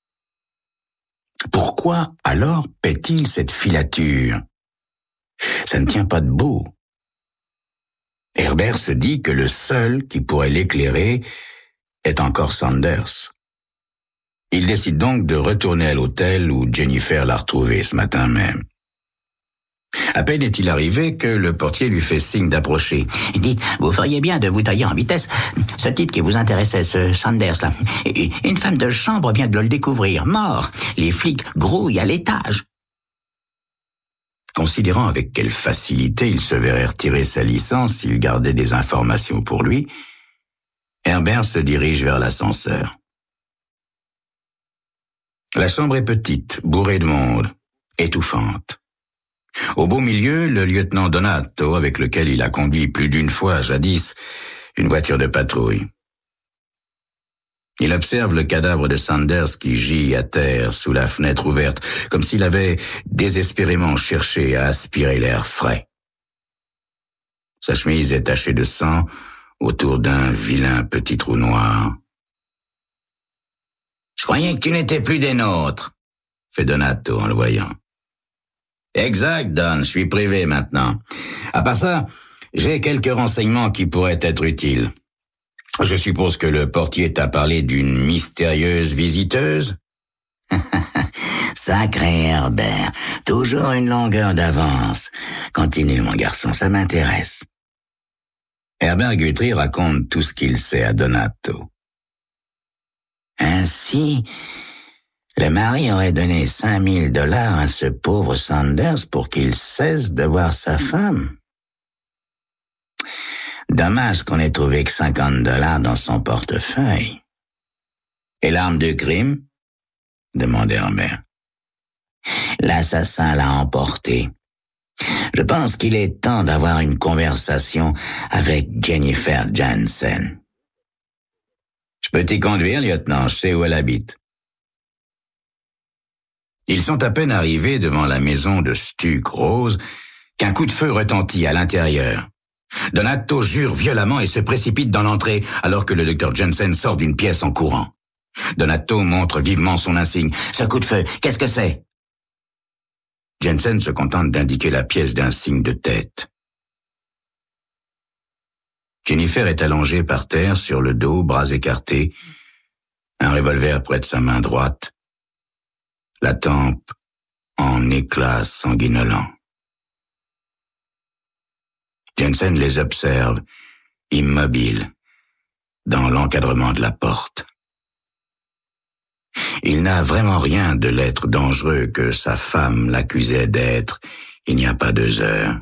Pourquoi alors paie-t-il cette filature ? Ça ne tient pas debout. Herbert se dit que le seul qui pourrait l'éclairer est encore Sanders. Il décide donc de retourner à l'hôtel où Jennifer l'a retrouvé ce matin même. À peine est-il arrivé que le portier lui fait signe d'approcher. « Dites, vous feriez bien de vous tailler en vitesse. Ce type qui vous intéressait, ce Sanders, là, une femme de chambre vient de le découvrir, mort. Les flics grouillent à l'étage. » Considérant avec quelle facilité il se verrait retirer sa licence s'il gardait des informations pour lui, Herbert se dirige vers l'ascenseur. La chambre est petite, bourrée de monde, étouffante. Au beau milieu, le lieutenant Donato, avec lequel il a conduit plus d'une fois, jadis, une voiture de patrouille. Il observe le cadavre de Sanders qui gît à terre sous la fenêtre ouverte, comme s'il avait désespérément cherché à aspirer l'air frais. Sa chemise est tachée de sang autour d'un vilain petit trou noir. « Je croyais que tu n'étais plus des nôtres », fait Donato en le voyant. Exact, Don, je suis privé maintenant. À part ça, j'ai quelques renseignements qui pourraient être utiles. Je suppose que le portier t'a parlé d'une mystérieuse visiteuse ? Sacré Herbert, toujours une longueur d'avance. Continue, mon garçon, ça m'intéresse. Herbert Guthrie raconte tout ce qu'il sait à Donato. Ainsi, le mari aurait donné cinq mille dollars à ce pauvre Sanders pour qu'il cesse de voir sa femme. Dommage qu'on ait trouvé que cinquante dollars dans son portefeuille. Et l'arme de crime ? Demandait Herbert. L'assassin l'a emporté. Je pense qu'il est temps d'avoir une conversation avec Jennifer Jensen. Je peux t'y conduire, lieutenant, je sais où elle habite. Ils sont à peine arrivés devant la maison de stuc rose qu'un coup de feu retentit à l'intérieur. Donato jure violemment et se précipite dans l'entrée alors que le docteur Jensen sort d'une pièce en courant. Donato montre vivement son insigne. « Ce coup de feu, qu'est-ce que c'est ?» Jensen se contente d'indiquer la pièce d'un signe de tête. Jennifer est allongée par terre sur le dos, bras écartés, un revolver près de sa main droite, la tempe en éclats sanguinolents. Jensen les observe, immobile, dans l'encadrement de la porte. Il n'a vraiment rien de l'être dangereux que sa femme l'accusait d'être il n'y a pas deux heures.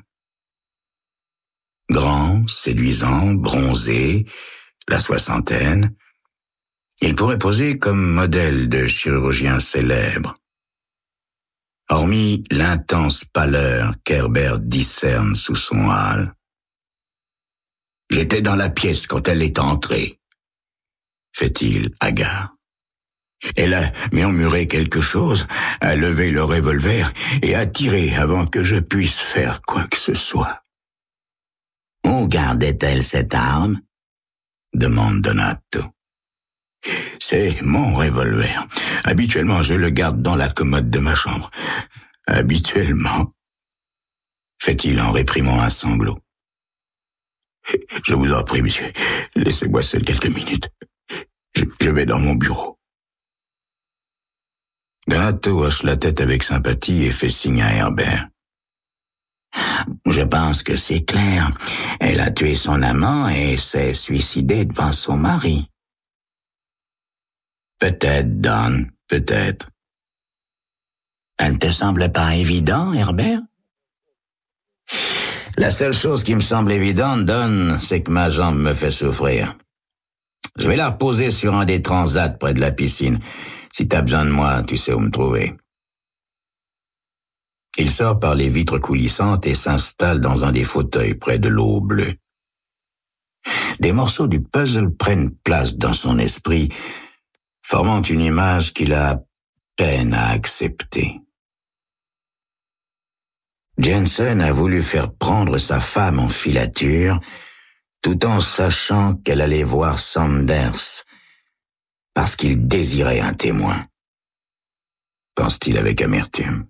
Grand, séduisant, bronzé, la soixantaine, il pourrait poser comme modèle de chirurgien célèbre. Hormis l'intense pâleur qu'Herbert discerne sous son hâle. « J'étais dans la pièce quand elle est entrée, » fait-il hagard. Elle a murmuré quelque chose, a levé le revolver et a tiré avant que je puisse faire quoi que ce soit. « Où gardait-elle cette arme ?» demande Donato. « C'est mon revolver. Habituellement, je le garde dans la commode de ma chambre. Habituellement, » fait-il en réprimant un sanglot. « Je vous en prie, monsieur, laissez-moi seul quelques minutes. Je, je vais dans mon bureau. » Donato hoche la tête avec sympathie et fait signe à Herbert. « Je pense que c'est clair. Elle a tué son amant et s'est suicidée devant son mari. » « Peut-être, Don, peut-être. »« Elle ne te semble pas évident, Herbert ?» « La seule chose qui me semble évidente, Don, c'est que ma jambe me fait souffrir. Je vais la reposer sur un des transats près de la piscine. Si t'as besoin de moi, tu sais où me trouver. » Il sort par les vitres coulissantes et s'installe dans un des fauteuils près de l'eau bleue. Des morceaux du puzzle prennent place dans son esprit, formant une image qu'il a peine à accepter. Jensen a voulu faire prendre sa femme en filature, tout en sachant qu'elle allait voir Sanders, parce qu'il désirait un témoin, pense-t-il avec amertume.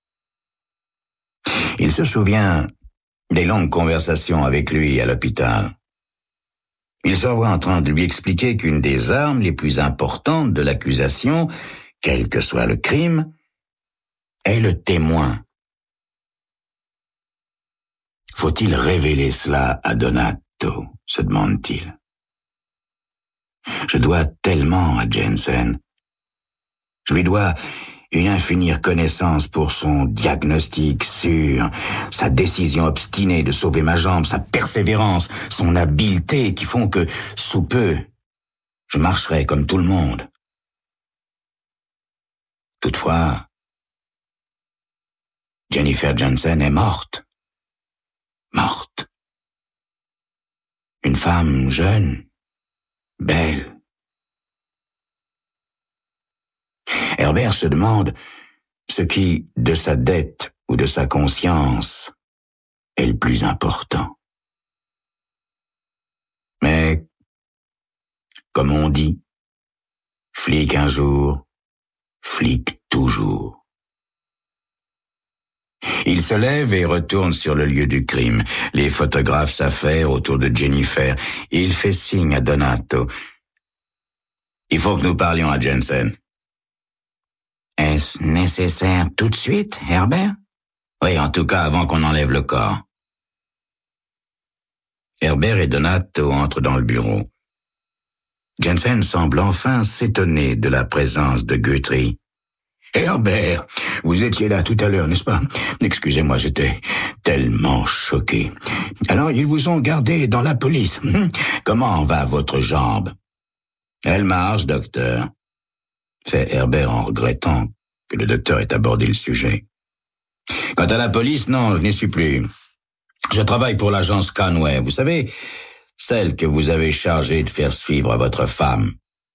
Il se souvient des longues conversations avec lui à l'hôpital. Il se voit en train de lui expliquer qu'une des armes les plus importantes de l'accusation, quel que soit le crime, est le témoin. Faut-il révéler cela à Donato, se demande-t-il. Je dois tellement à Jensen. Je lui dois une infinie reconnaissance pour son diagnostic sûr, sa décision obstinée de sauver ma jambe, sa persévérance, son habileté qui font que, sous peu, je marcherai comme tout le monde. Toutefois, Jennifer Jensen est morte. Morte. Une femme jeune, belle. Herbert se demande ce qui, de sa dette ou de sa conscience, est le plus important. Mais, comme on dit, flic un jour, flic toujours. Il se lève et retourne sur le lieu du crime. Les photographes s'affairent autour de Jennifer. Il fait signe à Donato. Il faut que nous parlions à Jensen. Est-ce nécessaire tout de suite, Herbert? Oui, en tout cas avant qu'on enlève le corps. Herbert et Donato entrent dans le bureau. Jensen semble enfin s'étonner de la présence de Guthrie. Herbert, vous étiez là tout à l'heure, n'est-ce pas? Excusez-moi, j'étais tellement choqué. Alors, ils vous ont gardé dans la police. Comment va votre jambe? Elle marche, docteur, fait Herbert en regrettant que le docteur ait abordé le sujet. Quant à la police, non, je n'y suis plus. Je travaille pour l'agence Conway, vous savez, celle que vous avez chargée de faire suivre à votre femme.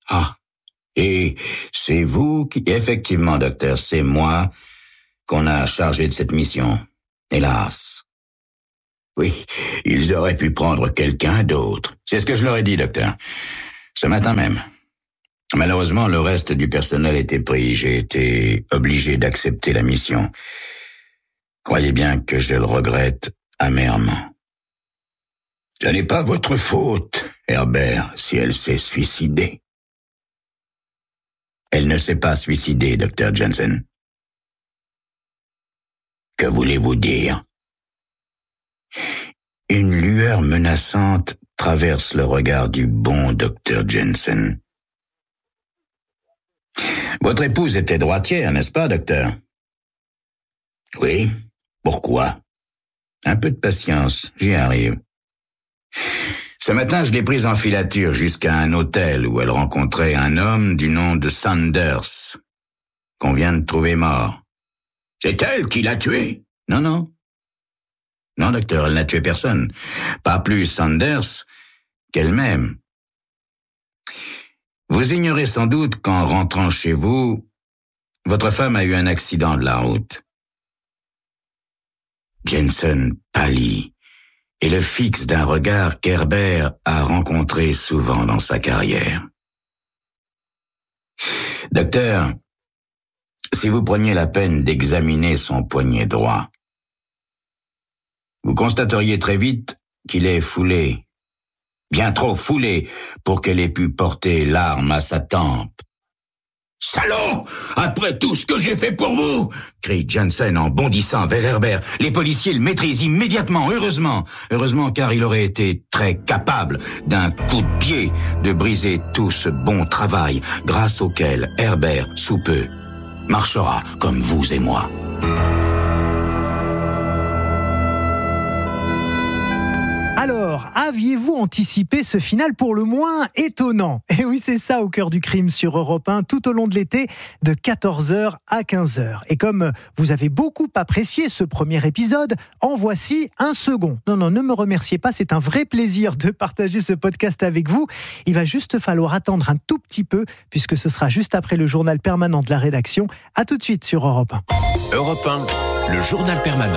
Ah, et c'est vous qui... Effectivement, docteur, c'est moi qu'on a chargé de cette mission. Hélas. Oui, ils auraient pu prendre quelqu'un d'autre. C'est ce que je leur ai dit, docteur. Ce matin même. Malheureusement, le reste du personnel était pris. J'ai été obligé d'accepter la mission. Croyez bien que je le regrette amèrement. Ce n'est pas votre faute, Herbert, si elle s'est suicidée. Elle ne s'est pas suicidée, docteur Jensen. Que voulez-vous dire? Une lueur menaçante traverse le regard du bon docteur Jensen. Votre épouse était droitière, n'est-ce pas, docteur? Oui. Pourquoi? Un peu de patience, j'y arrive. Ce matin, je l'ai prise en filature jusqu'à un hôtel où elle rencontrait un homme du nom de Sanders, qu'on vient de trouver mort. C'est elle qui l'a tué? Non, non. Non, docteur, elle n'a tué personne. Pas plus Sanders qu'elle-même. Vous ignorez sans doute qu'en rentrant chez vous, votre femme a eu un accident de la route. Jensen pâlit et le fixe d'un regard qu'Herbert a rencontré souvent dans sa carrière. Docteur, si vous preniez la peine d'examiner son poignet droit, vous constateriez très vite qu'il est foulé, bien trop foulé pour qu'elle ait pu porter l'arme à sa tempe. « Salaud! Après tout ce que j'ai fait pour vous !» crie Jensen en bondissant vers Herbert. Les policiers le maîtrisent immédiatement, heureusement. Heureusement, car il aurait été très capable d'un coup de pied de briser tout ce bon travail grâce auquel Herbert, sous peu, marchera comme vous et moi. Alors, aviez-vous anticipé ce final pour le moins étonnant? Et oui, c'est ça, Au cœur du crime sur Europe un, tout au long de l'été, de quatorze heures à quinze heures. Et comme vous avez beaucoup apprécié ce premier épisode, en voici un second. Non, non, ne me remerciez pas, c'est un vrai plaisir de partager ce podcast avec vous. Il va juste falloir attendre un tout petit peu, puisque ce sera juste après le journal permanent de la rédaction. À tout de suite sur Europe un. Europe un, le journal permanent.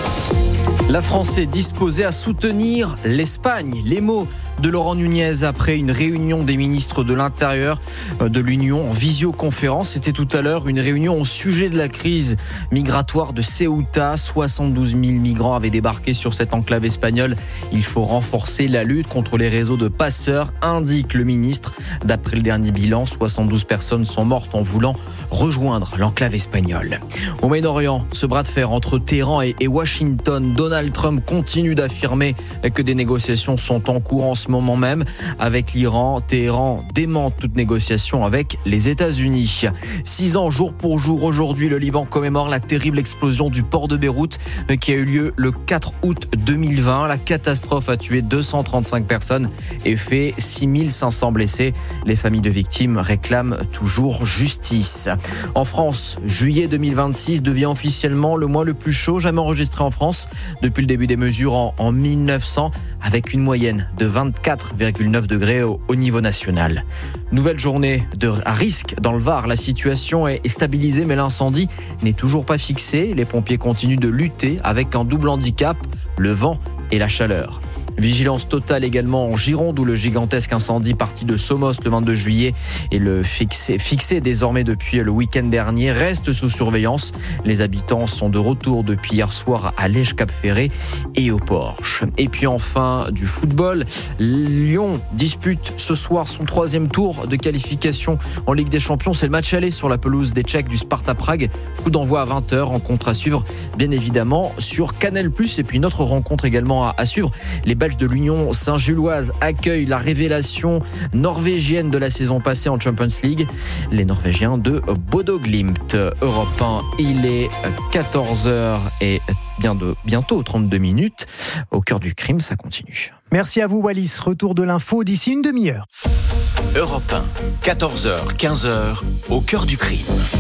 La France est disposée à soutenir l'Espagne. Les mots de Laurent Nunez après une réunion des ministres de l'Intérieur de l'Union en visioconférence. C'était tout à l'heure une réunion au sujet de la crise migratoire de Ceuta. soixante-douze mille migrants avaient débarqué sur cette enclave espagnole. Il faut renforcer la lutte contre les réseaux de passeurs, indique le ministre. D'après le dernier bilan, soixante-douze personnes sont mortes en voulant rejoindre l'enclave espagnole. Au Moyen-Orient, ce bras de fer entre Téhéran et Washington, Donald Trump continue d'affirmer que des négociations sont en cours en ce moment même avec l'Iran. Téhéran dément toute négociation avec les États-Unis. Six ans jour pour jour aujourd'hui, le Liban commémore la terrible explosion du port de Beyrouth qui a eu lieu le quatre août deux mille vingt. La catastrophe a tué deux cent trente-cinq personnes et fait six mille cinq cents blessés. Les familles de victimes réclament toujours justice. En France, juillet deux mille vingt-six devient officiellement le mois le plus chaud jamais enregistré en France depuis le début des mesures en, en mille neuf cents, avec une moyenne de vingt-quatre virgule neuf degrés au, au niveau national. Nouvelle journée de, à risque dans le Var. La situation est stabilisée, mais l'incendie n'est toujours pas fixé. Les pompiers continuent de lutter avec un double handicap, le vent et la chaleur. Vigilance totale également en Gironde où le gigantesque incendie parti de Somos le vingt-deux juillet et le fixé, fixé désormais depuis le week-end dernier reste sous surveillance. Les habitants sont de retour depuis hier soir à Lège-Cap-Ferré et au Porche. Et puis enfin du football, Lyon dispute ce soir son troisième tour de qualification en Ligue des Champions. C'est le match aller sur la pelouse des Tchèques du Sparta Prague. Coup d'envoi à vingt heures, rencontre à suivre bien évidemment sur Canal plus. Et puis une autre rencontre également à, à suivre. Les Belges de l'Union Saint-Gilloise accueillent la révélation norvégienne de la saison passée en Champions League, les Norvégiens de Bodo Glimt. Europe un, il est quatorze heures et bien de, bientôt trente-deux minutes. Au cœur du crime, ça continue. Merci à vous Wallis, retour de l'info d'ici une demi-heure. Europe un, quatorze heures, quinze heures, au cœur du crime.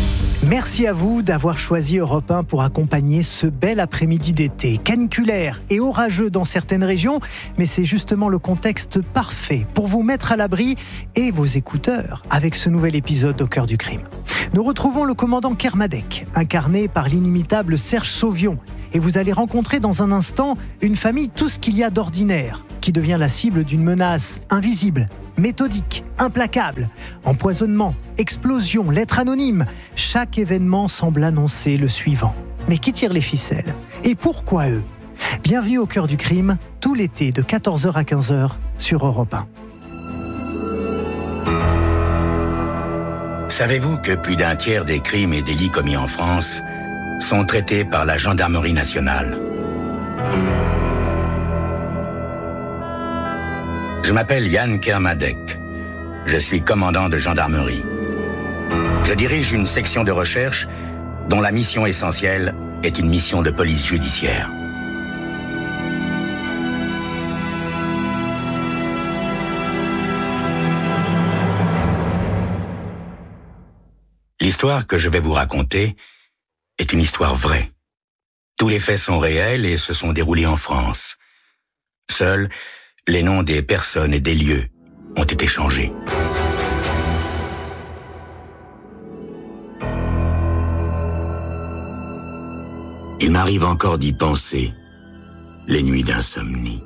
Merci à vous d'avoir choisi Europe un pour accompagner ce bel après-midi d'été. Caniculaire et orageux dans certaines régions, mais c'est justement le contexte parfait pour vous mettre à l'abri et vos écouteurs avec ce nouvel épisode Au cœur du crime. Nous retrouvons le commandant Kermadec, incarné par l'inimitable Serge Sauvion. Et vous allez rencontrer dans un instant une famille tout ce qu'il y a d'ordinaire, qui devient la cible d'une menace invisible, méthodique, implacable. Empoisonnement, explosion, lettre anonyme. Chaque événement semble annoncer le suivant. Mais qui tire les ficelles ? Et pourquoi eux ? Bienvenue au cœur du crime, tout l'été de quatorze heures à quinze heures sur Europe un. Savez-vous que plus d'un tiers des crimes et délits commis en France sont traités par la gendarmerie nationale ? Je m'appelle Yann Kermadec. Je suis commandant de gendarmerie. Je dirige une section de recherche dont la mission essentielle est une mission de police judiciaire. L'histoire que je vais vous raconter est une histoire vraie. Tous les faits sont réels et se sont déroulés en France. Seuls les noms des personnes et des lieux ont été changés. Il m'arrive encore d'y penser, les nuits d'insomnie.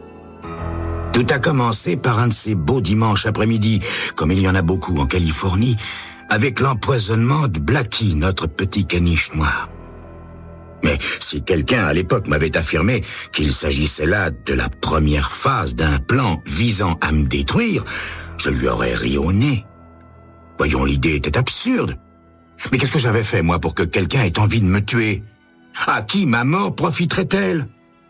Tout a commencé par un de ces beaux dimanches après-midi, comme il y en a beaucoup en Californie, avec l'empoisonnement de Blackie, notre petit caniche noir. Mais si quelqu'un à l'époque m'avait affirmé qu'il s'agissait là de la première phase d'un plan visant à me détruire, je lui aurais ri au nez. Voyons, l'idée était absurde. Mais qu'est-ce que j'avais fait, moi, pour que quelqu'un ait envie de me tuer ? À qui ma mort profiterait-elle ?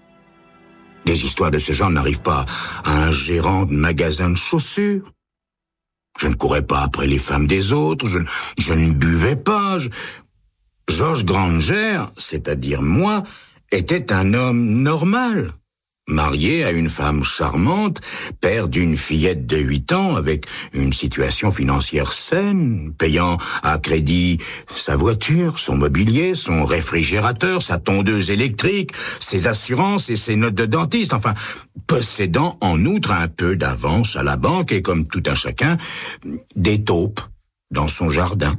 Des histoires de ce genre n'arrivent pas à un gérant de magasin de chaussures. Je ne courais pas après les femmes des autres, je, je ne buvais pas. Je... Georges Granger, c'est-à-dire moi, était un homme normal, marié à une femme charmante, père d'une fillette de huit ans avec une situation financière saine, payant à crédit sa voiture, son mobilier, son réfrigérateur, sa tondeuse électrique, ses assurances et ses notes de dentiste, enfin, possédant en outre un peu d'avance à la banque et, comme tout un chacun, des taupes dans son jardin.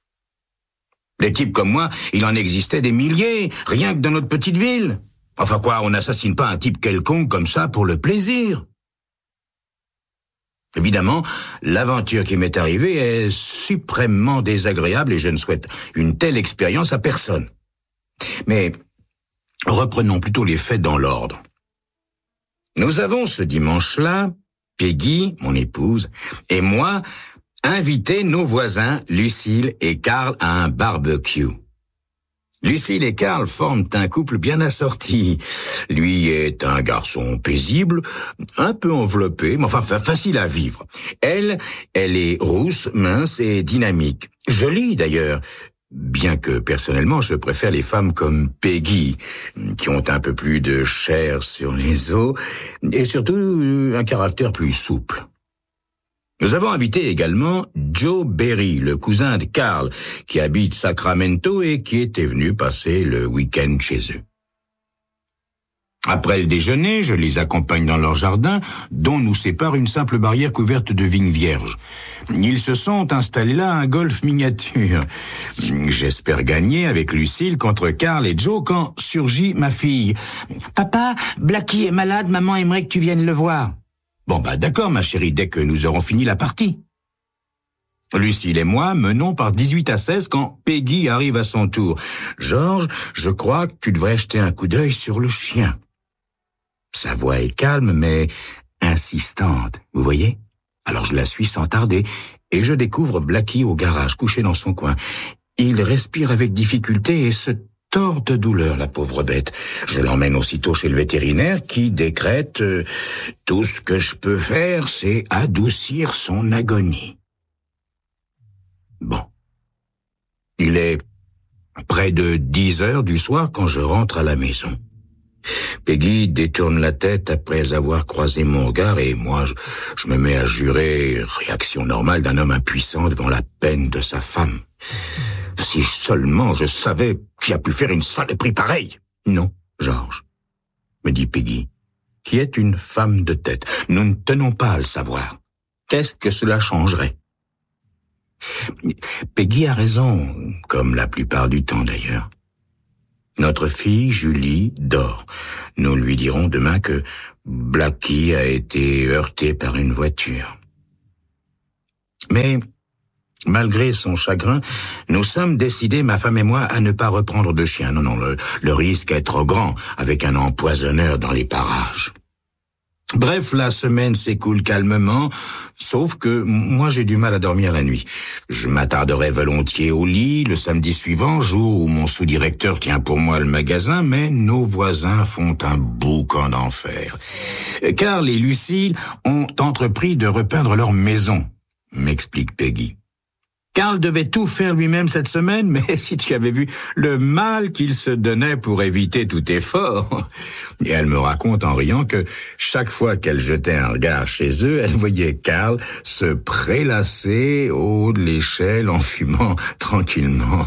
Des types comme moi, il en existait des milliers, rien que dans notre petite ville. Enfin quoi, on n'assassine pas un type quelconque comme ça pour le plaisir. Évidemment, l'aventure qui m'est arrivée est suprêmement désagréable et je ne souhaite une telle expérience à personne. Mais reprenons plutôt les faits dans l'ordre. Nous avons ce dimanche-là, Peggy, mon épouse, et moi, invité nos voisins Lucille et Karl à un barbecue. Lucille et Karl forment un couple bien assorti. Lui est un garçon paisible, un peu enveloppé, mais enfin facile à vivre. Elle, elle est rousse, mince et dynamique. Jolie d'ailleurs, bien que personnellement je préfère les femmes comme Peggy, qui ont un peu plus de chair sur les os et surtout un caractère plus souple. Nous avons invité également Joe Berry, le cousin de Karl, qui habite Sacramento et qui était venu passer le week-end chez eux. Après le déjeuner, je les accompagne dans leur jardin, dont nous sépare une simple barrière couverte de vignes vierges. Ils se sont installés là un golf miniature. J'espère gagner avec Lucille contre Karl et Joe quand surgit ma fille. « Papa, Blackie est malade, maman aimerait que tu viennes le voir. » Bon bah d'accord ma chérie, dès que nous aurons fini la partie. Lucille et moi menons par dix-huit à seize quand Peggy arrive à son tour. Georges, je crois que tu devrais jeter un coup d'œil sur le chien. Sa voix est calme mais insistante, vous voyez ? Alors je la suis sans tarder et je découvre Blackie au garage, couché dans son coin. Il respire avec difficulté et se tord de douleur, la pauvre bête. Je l'emmène aussitôt chez le vétérinaire qui décrète euh, « Tout ce que je peux faire, c'est adoucir son agonie. » Bon. Il est près de dix heures du soir quand je rentre à la maison. Peggy détourne la tête après avoir croisé mon regard et moi, je, je me mets à jurer, réaction normale d'un homme impuissant devant la peine de sa femme. Si seulement je savais qui a pu faire une saloperie pareille. Non, Georges, me dit Peggy, qui est une femme de tête. Nous ne tenons pas à le savoir. Qu'est-ce que cela changerait? Peggy a raison, comme la plupart du temps d'ailleurs. Notre fille, Julie, dort. Nous lui dirons demain que Blackie a été heurté par une voiture. Mais, malgré son chagrin, nous sommes décidés, ma femme et moi, à ne pas reprendre de chien. Non, non, le, le risque est trop grand avec un empoisonneur dans les parages. Bref, la semaine s'écoule calmement, sauf que moi j'ai du mal à dormir la nuit. Je m'attarderai volontiers au lit le samedi suivant, jour où mon sous-directeur tient pour moi le magasin, mais nos voisins font un boucan d'enfer. Carl et Lucille ont entrepris de repeindre leur maison, m'explique Peggy. Carl devait tout faire lui-même cette semaine, mais si tu avais vu le mal qu'il se donnait pour éviter tout effort. Et elle me raconte en riant que chaque fois qu'elle jetait un regard chez eux, elle voyait Carl se prélasser au haut de l'échelle en fumant tranquillement.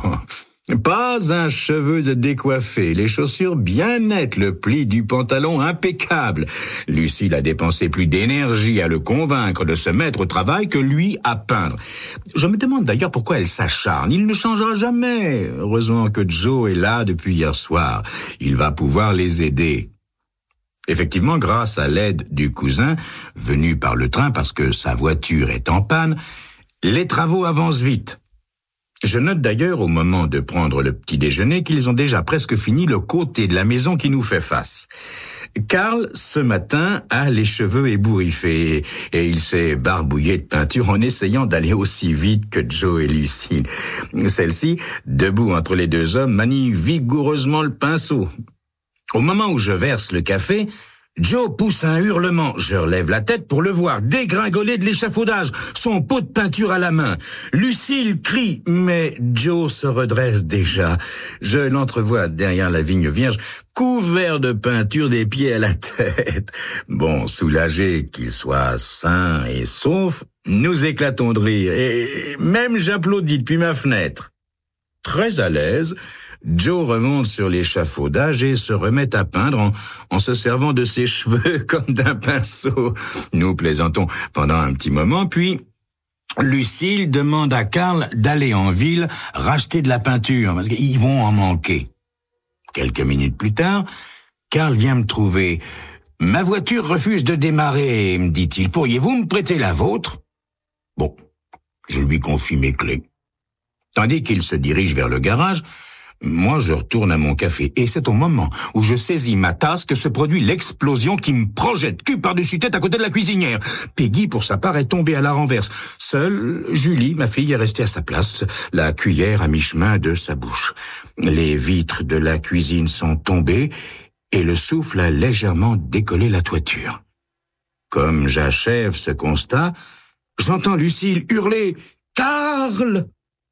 Pas un cheveu de décoiffé, les chaussures bien nettes, le pli du pantalon impeccable. Lucille a dépensé plus d'énergie à le convaincre de se mettre au travail que lui à peindre. Je me demande d'ailleurs pourquoi elle s'acharne. Il ne changera jamais. Heureusement que Joe est là depuis hier soir. Il va pouvoir les aider. Effectivement, grâce à l'aide du cousin, venu par le train parce que sa voiture est en panne, les travaux avancent vite. Je note d'ailleurs au moment de prendre le petit déjeuner qu'ils ont déjà presque fini le côté de la maison qui nous fait face. Carl, ce matin, a les cheveux ébouriffés et il s'est barbouillé de peinture en essayant d'aller aussi vite que Joe et Lucille. Celle-ci, debout entre les deux hommes, manie vigoureusement le pinceau. Au moment où je verse le café, Joe pousse un hurlement. Je relève la tête pour le voir dégringoler de l'échafaudage, son pot de peinture à la main. Lucille crie, mais Joe se redresse déjà. Je l'entrevois derrière la vigne vierge, couvert de peinture des pieds à la tête. Bon, soulagé qu'il soit sain et sauf, nous éclatons de rire. Et même j'applaudis depuis ma fenêtre. Très à l'aise, Joe remonte sur l'échafaudage et se remet à peindre en, en se servant de ses cheveux comme d'un pinceau. Nous plaisantons pendant un petit moment, puis Lucille demande à Carl d'aller en ville racheter de la peinture, parce qu'ils vont en manquer. Quelques minutes plus tard, Carl vient me trouver. « Ma voiture refuse de démarrer, me dit-il. Pourriez-vous me prêter la vôtre ?» Bon, je lui confie mes clés. Tandis qu'il se dirige vers le garage, moi je retourne à mon café. Et c'est au moment où je saisis ma tasse que se produit l'explosion qui me projette cul par-dessus tête à côté de la cuisinière. Peggy, pour sa part, est tombée à la renverse. Seule Julie, ma fille, est restée à sa place, la cuillère à mi-chemin de sa bouche. Les vitres de la cuisine sont tombées et le souffle a légèrement décollé la toiture. Comme j'achève ce constat, j'entends Lucille hurler « Carl !»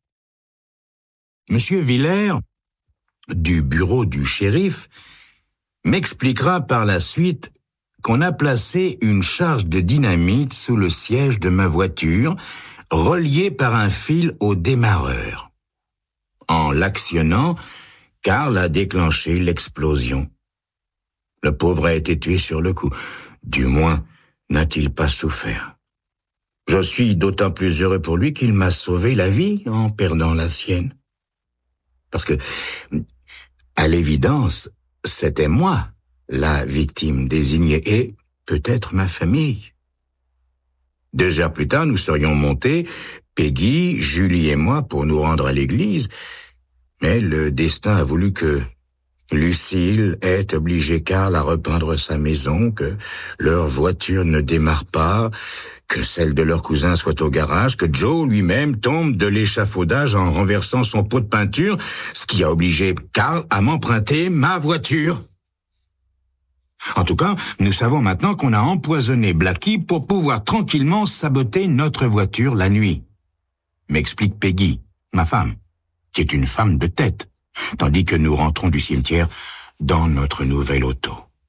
Monsieur Villers, du bureau du shérif, m'expliquera par la suite qu'on a placé une charge de dynamite sous le siège de ma voiture, reliée par un fil au démarreur. En l'actionnant, Carl a déclenché l'explosion. Le pauvre a été tué sur le coup. Du moins, n'a-t-il pas souffert. Je suis d'autant plus heureux pour lui qu'il m'a sauvé la vie en perdant la sienne. Parce que, à l'évidence, c'était moi, la victime désignée, et peut-être ma famille. Deux heures plus tard, nous serions montés, Peggy, Julie et moi, pour nous rendre à l'église, mais le destin a voulu que Lucille ait obligé Carl à repeindre sa maison, que leur voiture ne démarre pas, que celle de leur cousin soit au garage, que Joe lui-même tombe de l'échafaudage en renversant son pot de peinture, ce qui a obligé Carl à m'emprunter ma voiture. En tout cas, nous savons maintenant qu'on a empoisonné Blackie pour pouvoir tranquillement saboter notre voiture la nuit. M'explique Peggy, ma femme, qui est une femme de tête, tandis que nous rentrons du cimetière dans notre nouvelle auto.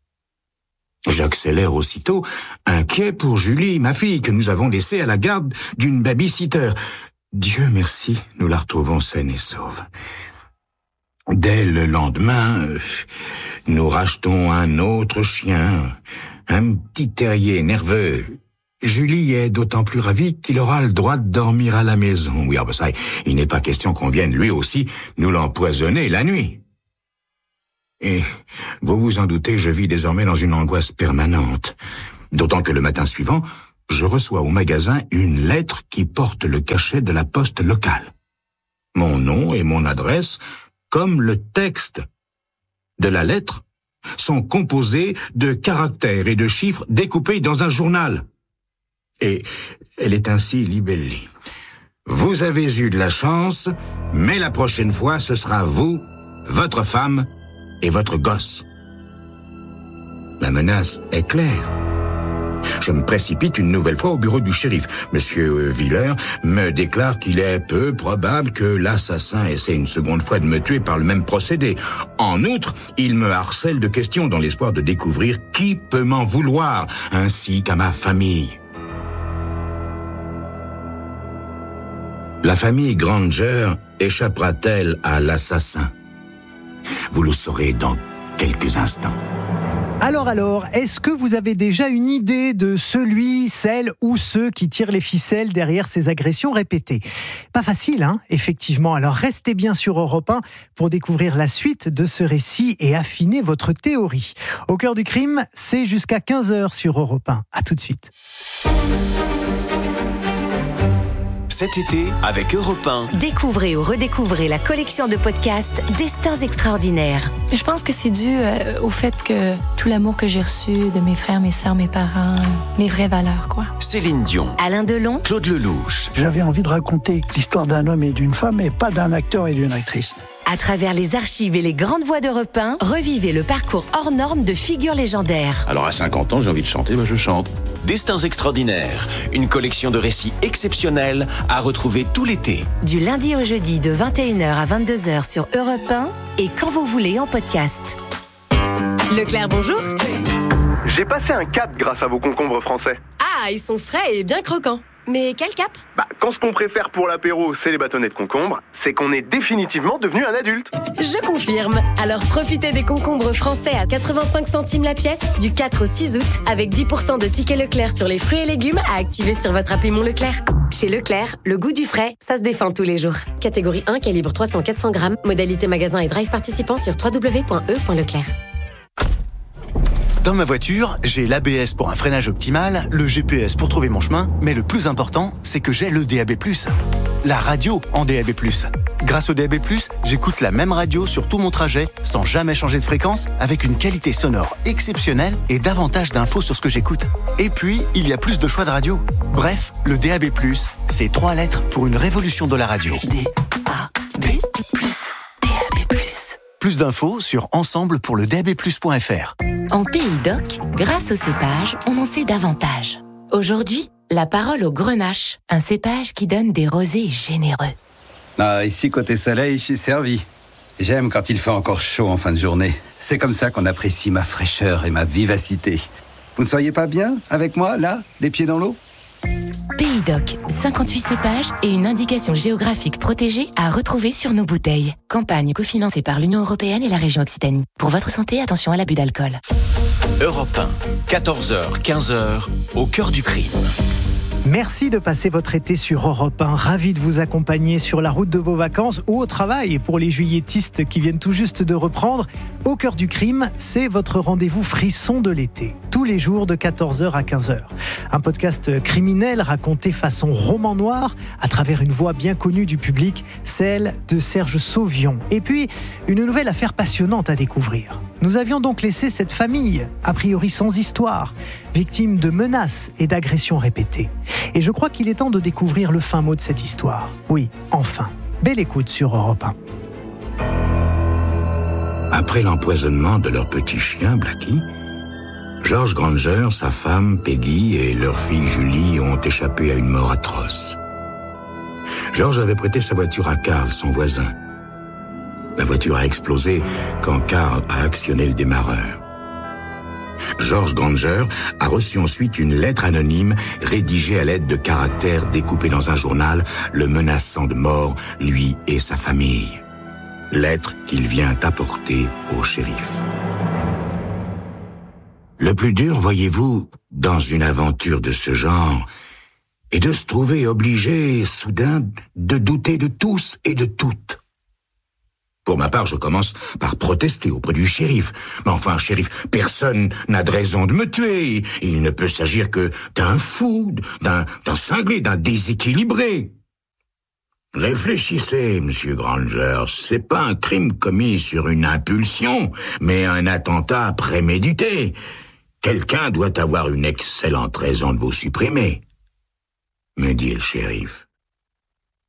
J'accélère aussitôt, inquiet pour Julie, ma fille, que nous avons laissée à la garde d'une baby-sitter. Dieu merci, nous la retrouvons saine et sauve. Dès le lendemain, euh, nous rachetons un autre chien, un petit terrier nerveux. Julie est d'autant plus ravie qu'il aura le droit de dormir à la maison. Oui, ah ben ça, il n'est pas question qu'on vienne lui aussi nous l'empoisonner la nuit. Et vous vous en doutez, je vis désormais dans une angoisse permanente. D'autant que le matin suivant, je reçois au magasin une lettre qui porte le cachet de la poste locale. Mon nom et mon adresse, comme le texte de la lettre, sont composés de caractères et de chiffres découpés dans un journal. Et elle est ainsi libellée. Vous avez eu de la chance, mais la prochaine fois, ce sera vous, votre femme et votre gosse. La menace est claire. Je me précipite une nouvelle fois au bureau du shérif. Monsieur Wheeler me déclare qu'il est peu probable que l'assassin essaie une seconde fois de me tuer par le même procédé. En outre, il me harcèle de questions dans l'espoir de découvrir qui peut m'en vouloir, ainsi qu'à ma famille. La famille Granger échappera-t-elle à l'assassin? Vous le saurez dans quelques instants. Alors alors, est-ce que vous avez déjà une idée de celui, celle ou ceux qui tirent les ficelles derrière ces agressions répétées? Pas facile, hein, effectivement. Alors restez bien sur Europe un pour découvrir la suite de ce récit et affiner votre théorie. Au cœur du crime, c'est jusqu'à quinze heures sur Europe un. À tout de suite. Cet été, avec Europe un. Découvrez ou redécouvrez la collection de podcasts Destins extraordinaires. Je pense que c'est dû euh, au fait que tout l'amour que j'ai reçu de mes frères, mes sœurs, mes parents, les vraies valeurs, quoi. Céline Dion. Alain Delon. Claude Lelouch. J'avais envie de raconter l'histoire d'un homme et d'une femme, et pas d'un acteur et d'une actrice. À travers les archives et les grandes voix d'Europe un, revivez le parcours hors norme de figures légendaires. Alors à cinquante ans, j'ai envie de chanter, ben je chante. Destins extraordinaires, une collection de récits exceptionnels à retrouver tout l'été. Du lundi au jeudi de vingt et une heures à vingt-deux heures sur Europe un et quand vous voulez en podcast. Leclerc, bonjour. J'ai passé un cap grâce à vos concombres français. Ah, ils sont frais et bien croquants. Mais quel cap? Bah, quand ce qu'on préfère pour l'apéro, c'est les bâtonnets de concombre, c'est qu'on est définitivement devenu un adulte. Je confirme. Alors profitez des concombres français à quatre-vingt-cinq centimes la pièce du quatre au six août avec dix pour cent de tickets Leclerc sur les fruits et légumes à activer sur votre appli Mon Leclerc. Chez Leclerc, le goût du frais, ça se défend tous les jours. Catégorie un, calibre trois cents à quatre cents grammes, modalité magasin et drive participant sur w w w point e point leclerc. Dans ma voiture, j'ai l'A B S pour un freinage optimal, le G P S pour trouver mon chemin, mais le plus important, c'est que j'ai le D A B plus. La radio en D A B plus. Grâce au D A B plus, j'écoute la même radio sur tout mon trajet, sans jamais changer de fréquence, avec une qualité sonore exceptionnelle et davantage d'infos sur ce que j'écoute. Et puis, il y a plus de choix de radio. Bref, le D A B plus, c'est trois lettres pour une révolution de la radio. D A B plus. D A B plus. Plus d'infos sur ensemble pour le D A B plus point f r. En Pays d'Oc, grâce au cépage, on en sait davantage. Aujourd'hui, la parole au grenache, un cépage qui donne des rosés généreux. Ah, ici, côté soleil, je suis servi. J'aime quand il fait encore chaud en fin de journée. C'est comme ça qu'on apprécie ma fraîcheur et ma vivacité. Vous ne seriez pas bien avec moi, là, les pieds dans l'eau ? Pays d'Oc, cinquante-huit cépages et une indication géographique protégée à retrouver sur nos bouteilles. Campagne cofinancée par l'Union européenne et la région Occitanie. Pour votre santé, attention à l'abus d'alcool. Europe un, quatorze heures, quinze heures, au cœur du crime. Merci de passer votre été sur Europe un. Ravi de vous accompagner sur la route de vos vacances ou au travail pour les juilletistes qui viennent tout juste de reprendre. Au cœur du crime, c'est votre rendez-vous frisson de l'été. Tous les jours de quatorze heures à quinze heures. Un podcast criminel raconté façon roman noir à travers une voix bien connue du public, celle de Serge Sauvion. Et puis, une nouvelle affaire passionnante à découvrir. Nous avions donc laissé cette famille, a priori sans histoire, victime de menaces et d'agressions répétées. Et je crois qu'il est temps de découvrir le fin mot de cette histoire. Oui, enfin. Belle écoute sur Europe un. Après l'empoisonnement de leur petit chien, Blackie, George Granger, sa femme, Peggy et leur fille Julie ont échappé à une mort atroce. George avait prêté sa voiture à Carl, son voisin. La voiture a explosé quand Carl a actionné le démarreur. George Granger a reçu ensuite une lettre anonyme rédigée à l'aide de caractères découpés dans un journal, le menaçant de mort, lui et sa famille. Lettre qu'il vient apporter au shérif. Le plus dur, voyez-vous, dans une aventure de ce genre, est de se trouver obligé, soudain, de douter de tous et de toutes. Pour ma part, je commence par protester auprès du shérif. Mais enfin, shérif, personne n'a de raison de me tuer. Il ne peut s'agir que d'un fou, d'un, d'un cinglé, d'un déséquilibré. Réfléchissez, monsieur Granger, c'est pas un crime commis sur une impulsion, mais un attentat prémédité. Quelqu'un doit avoir une excellente raison de vous supprimer, me dit le shérif.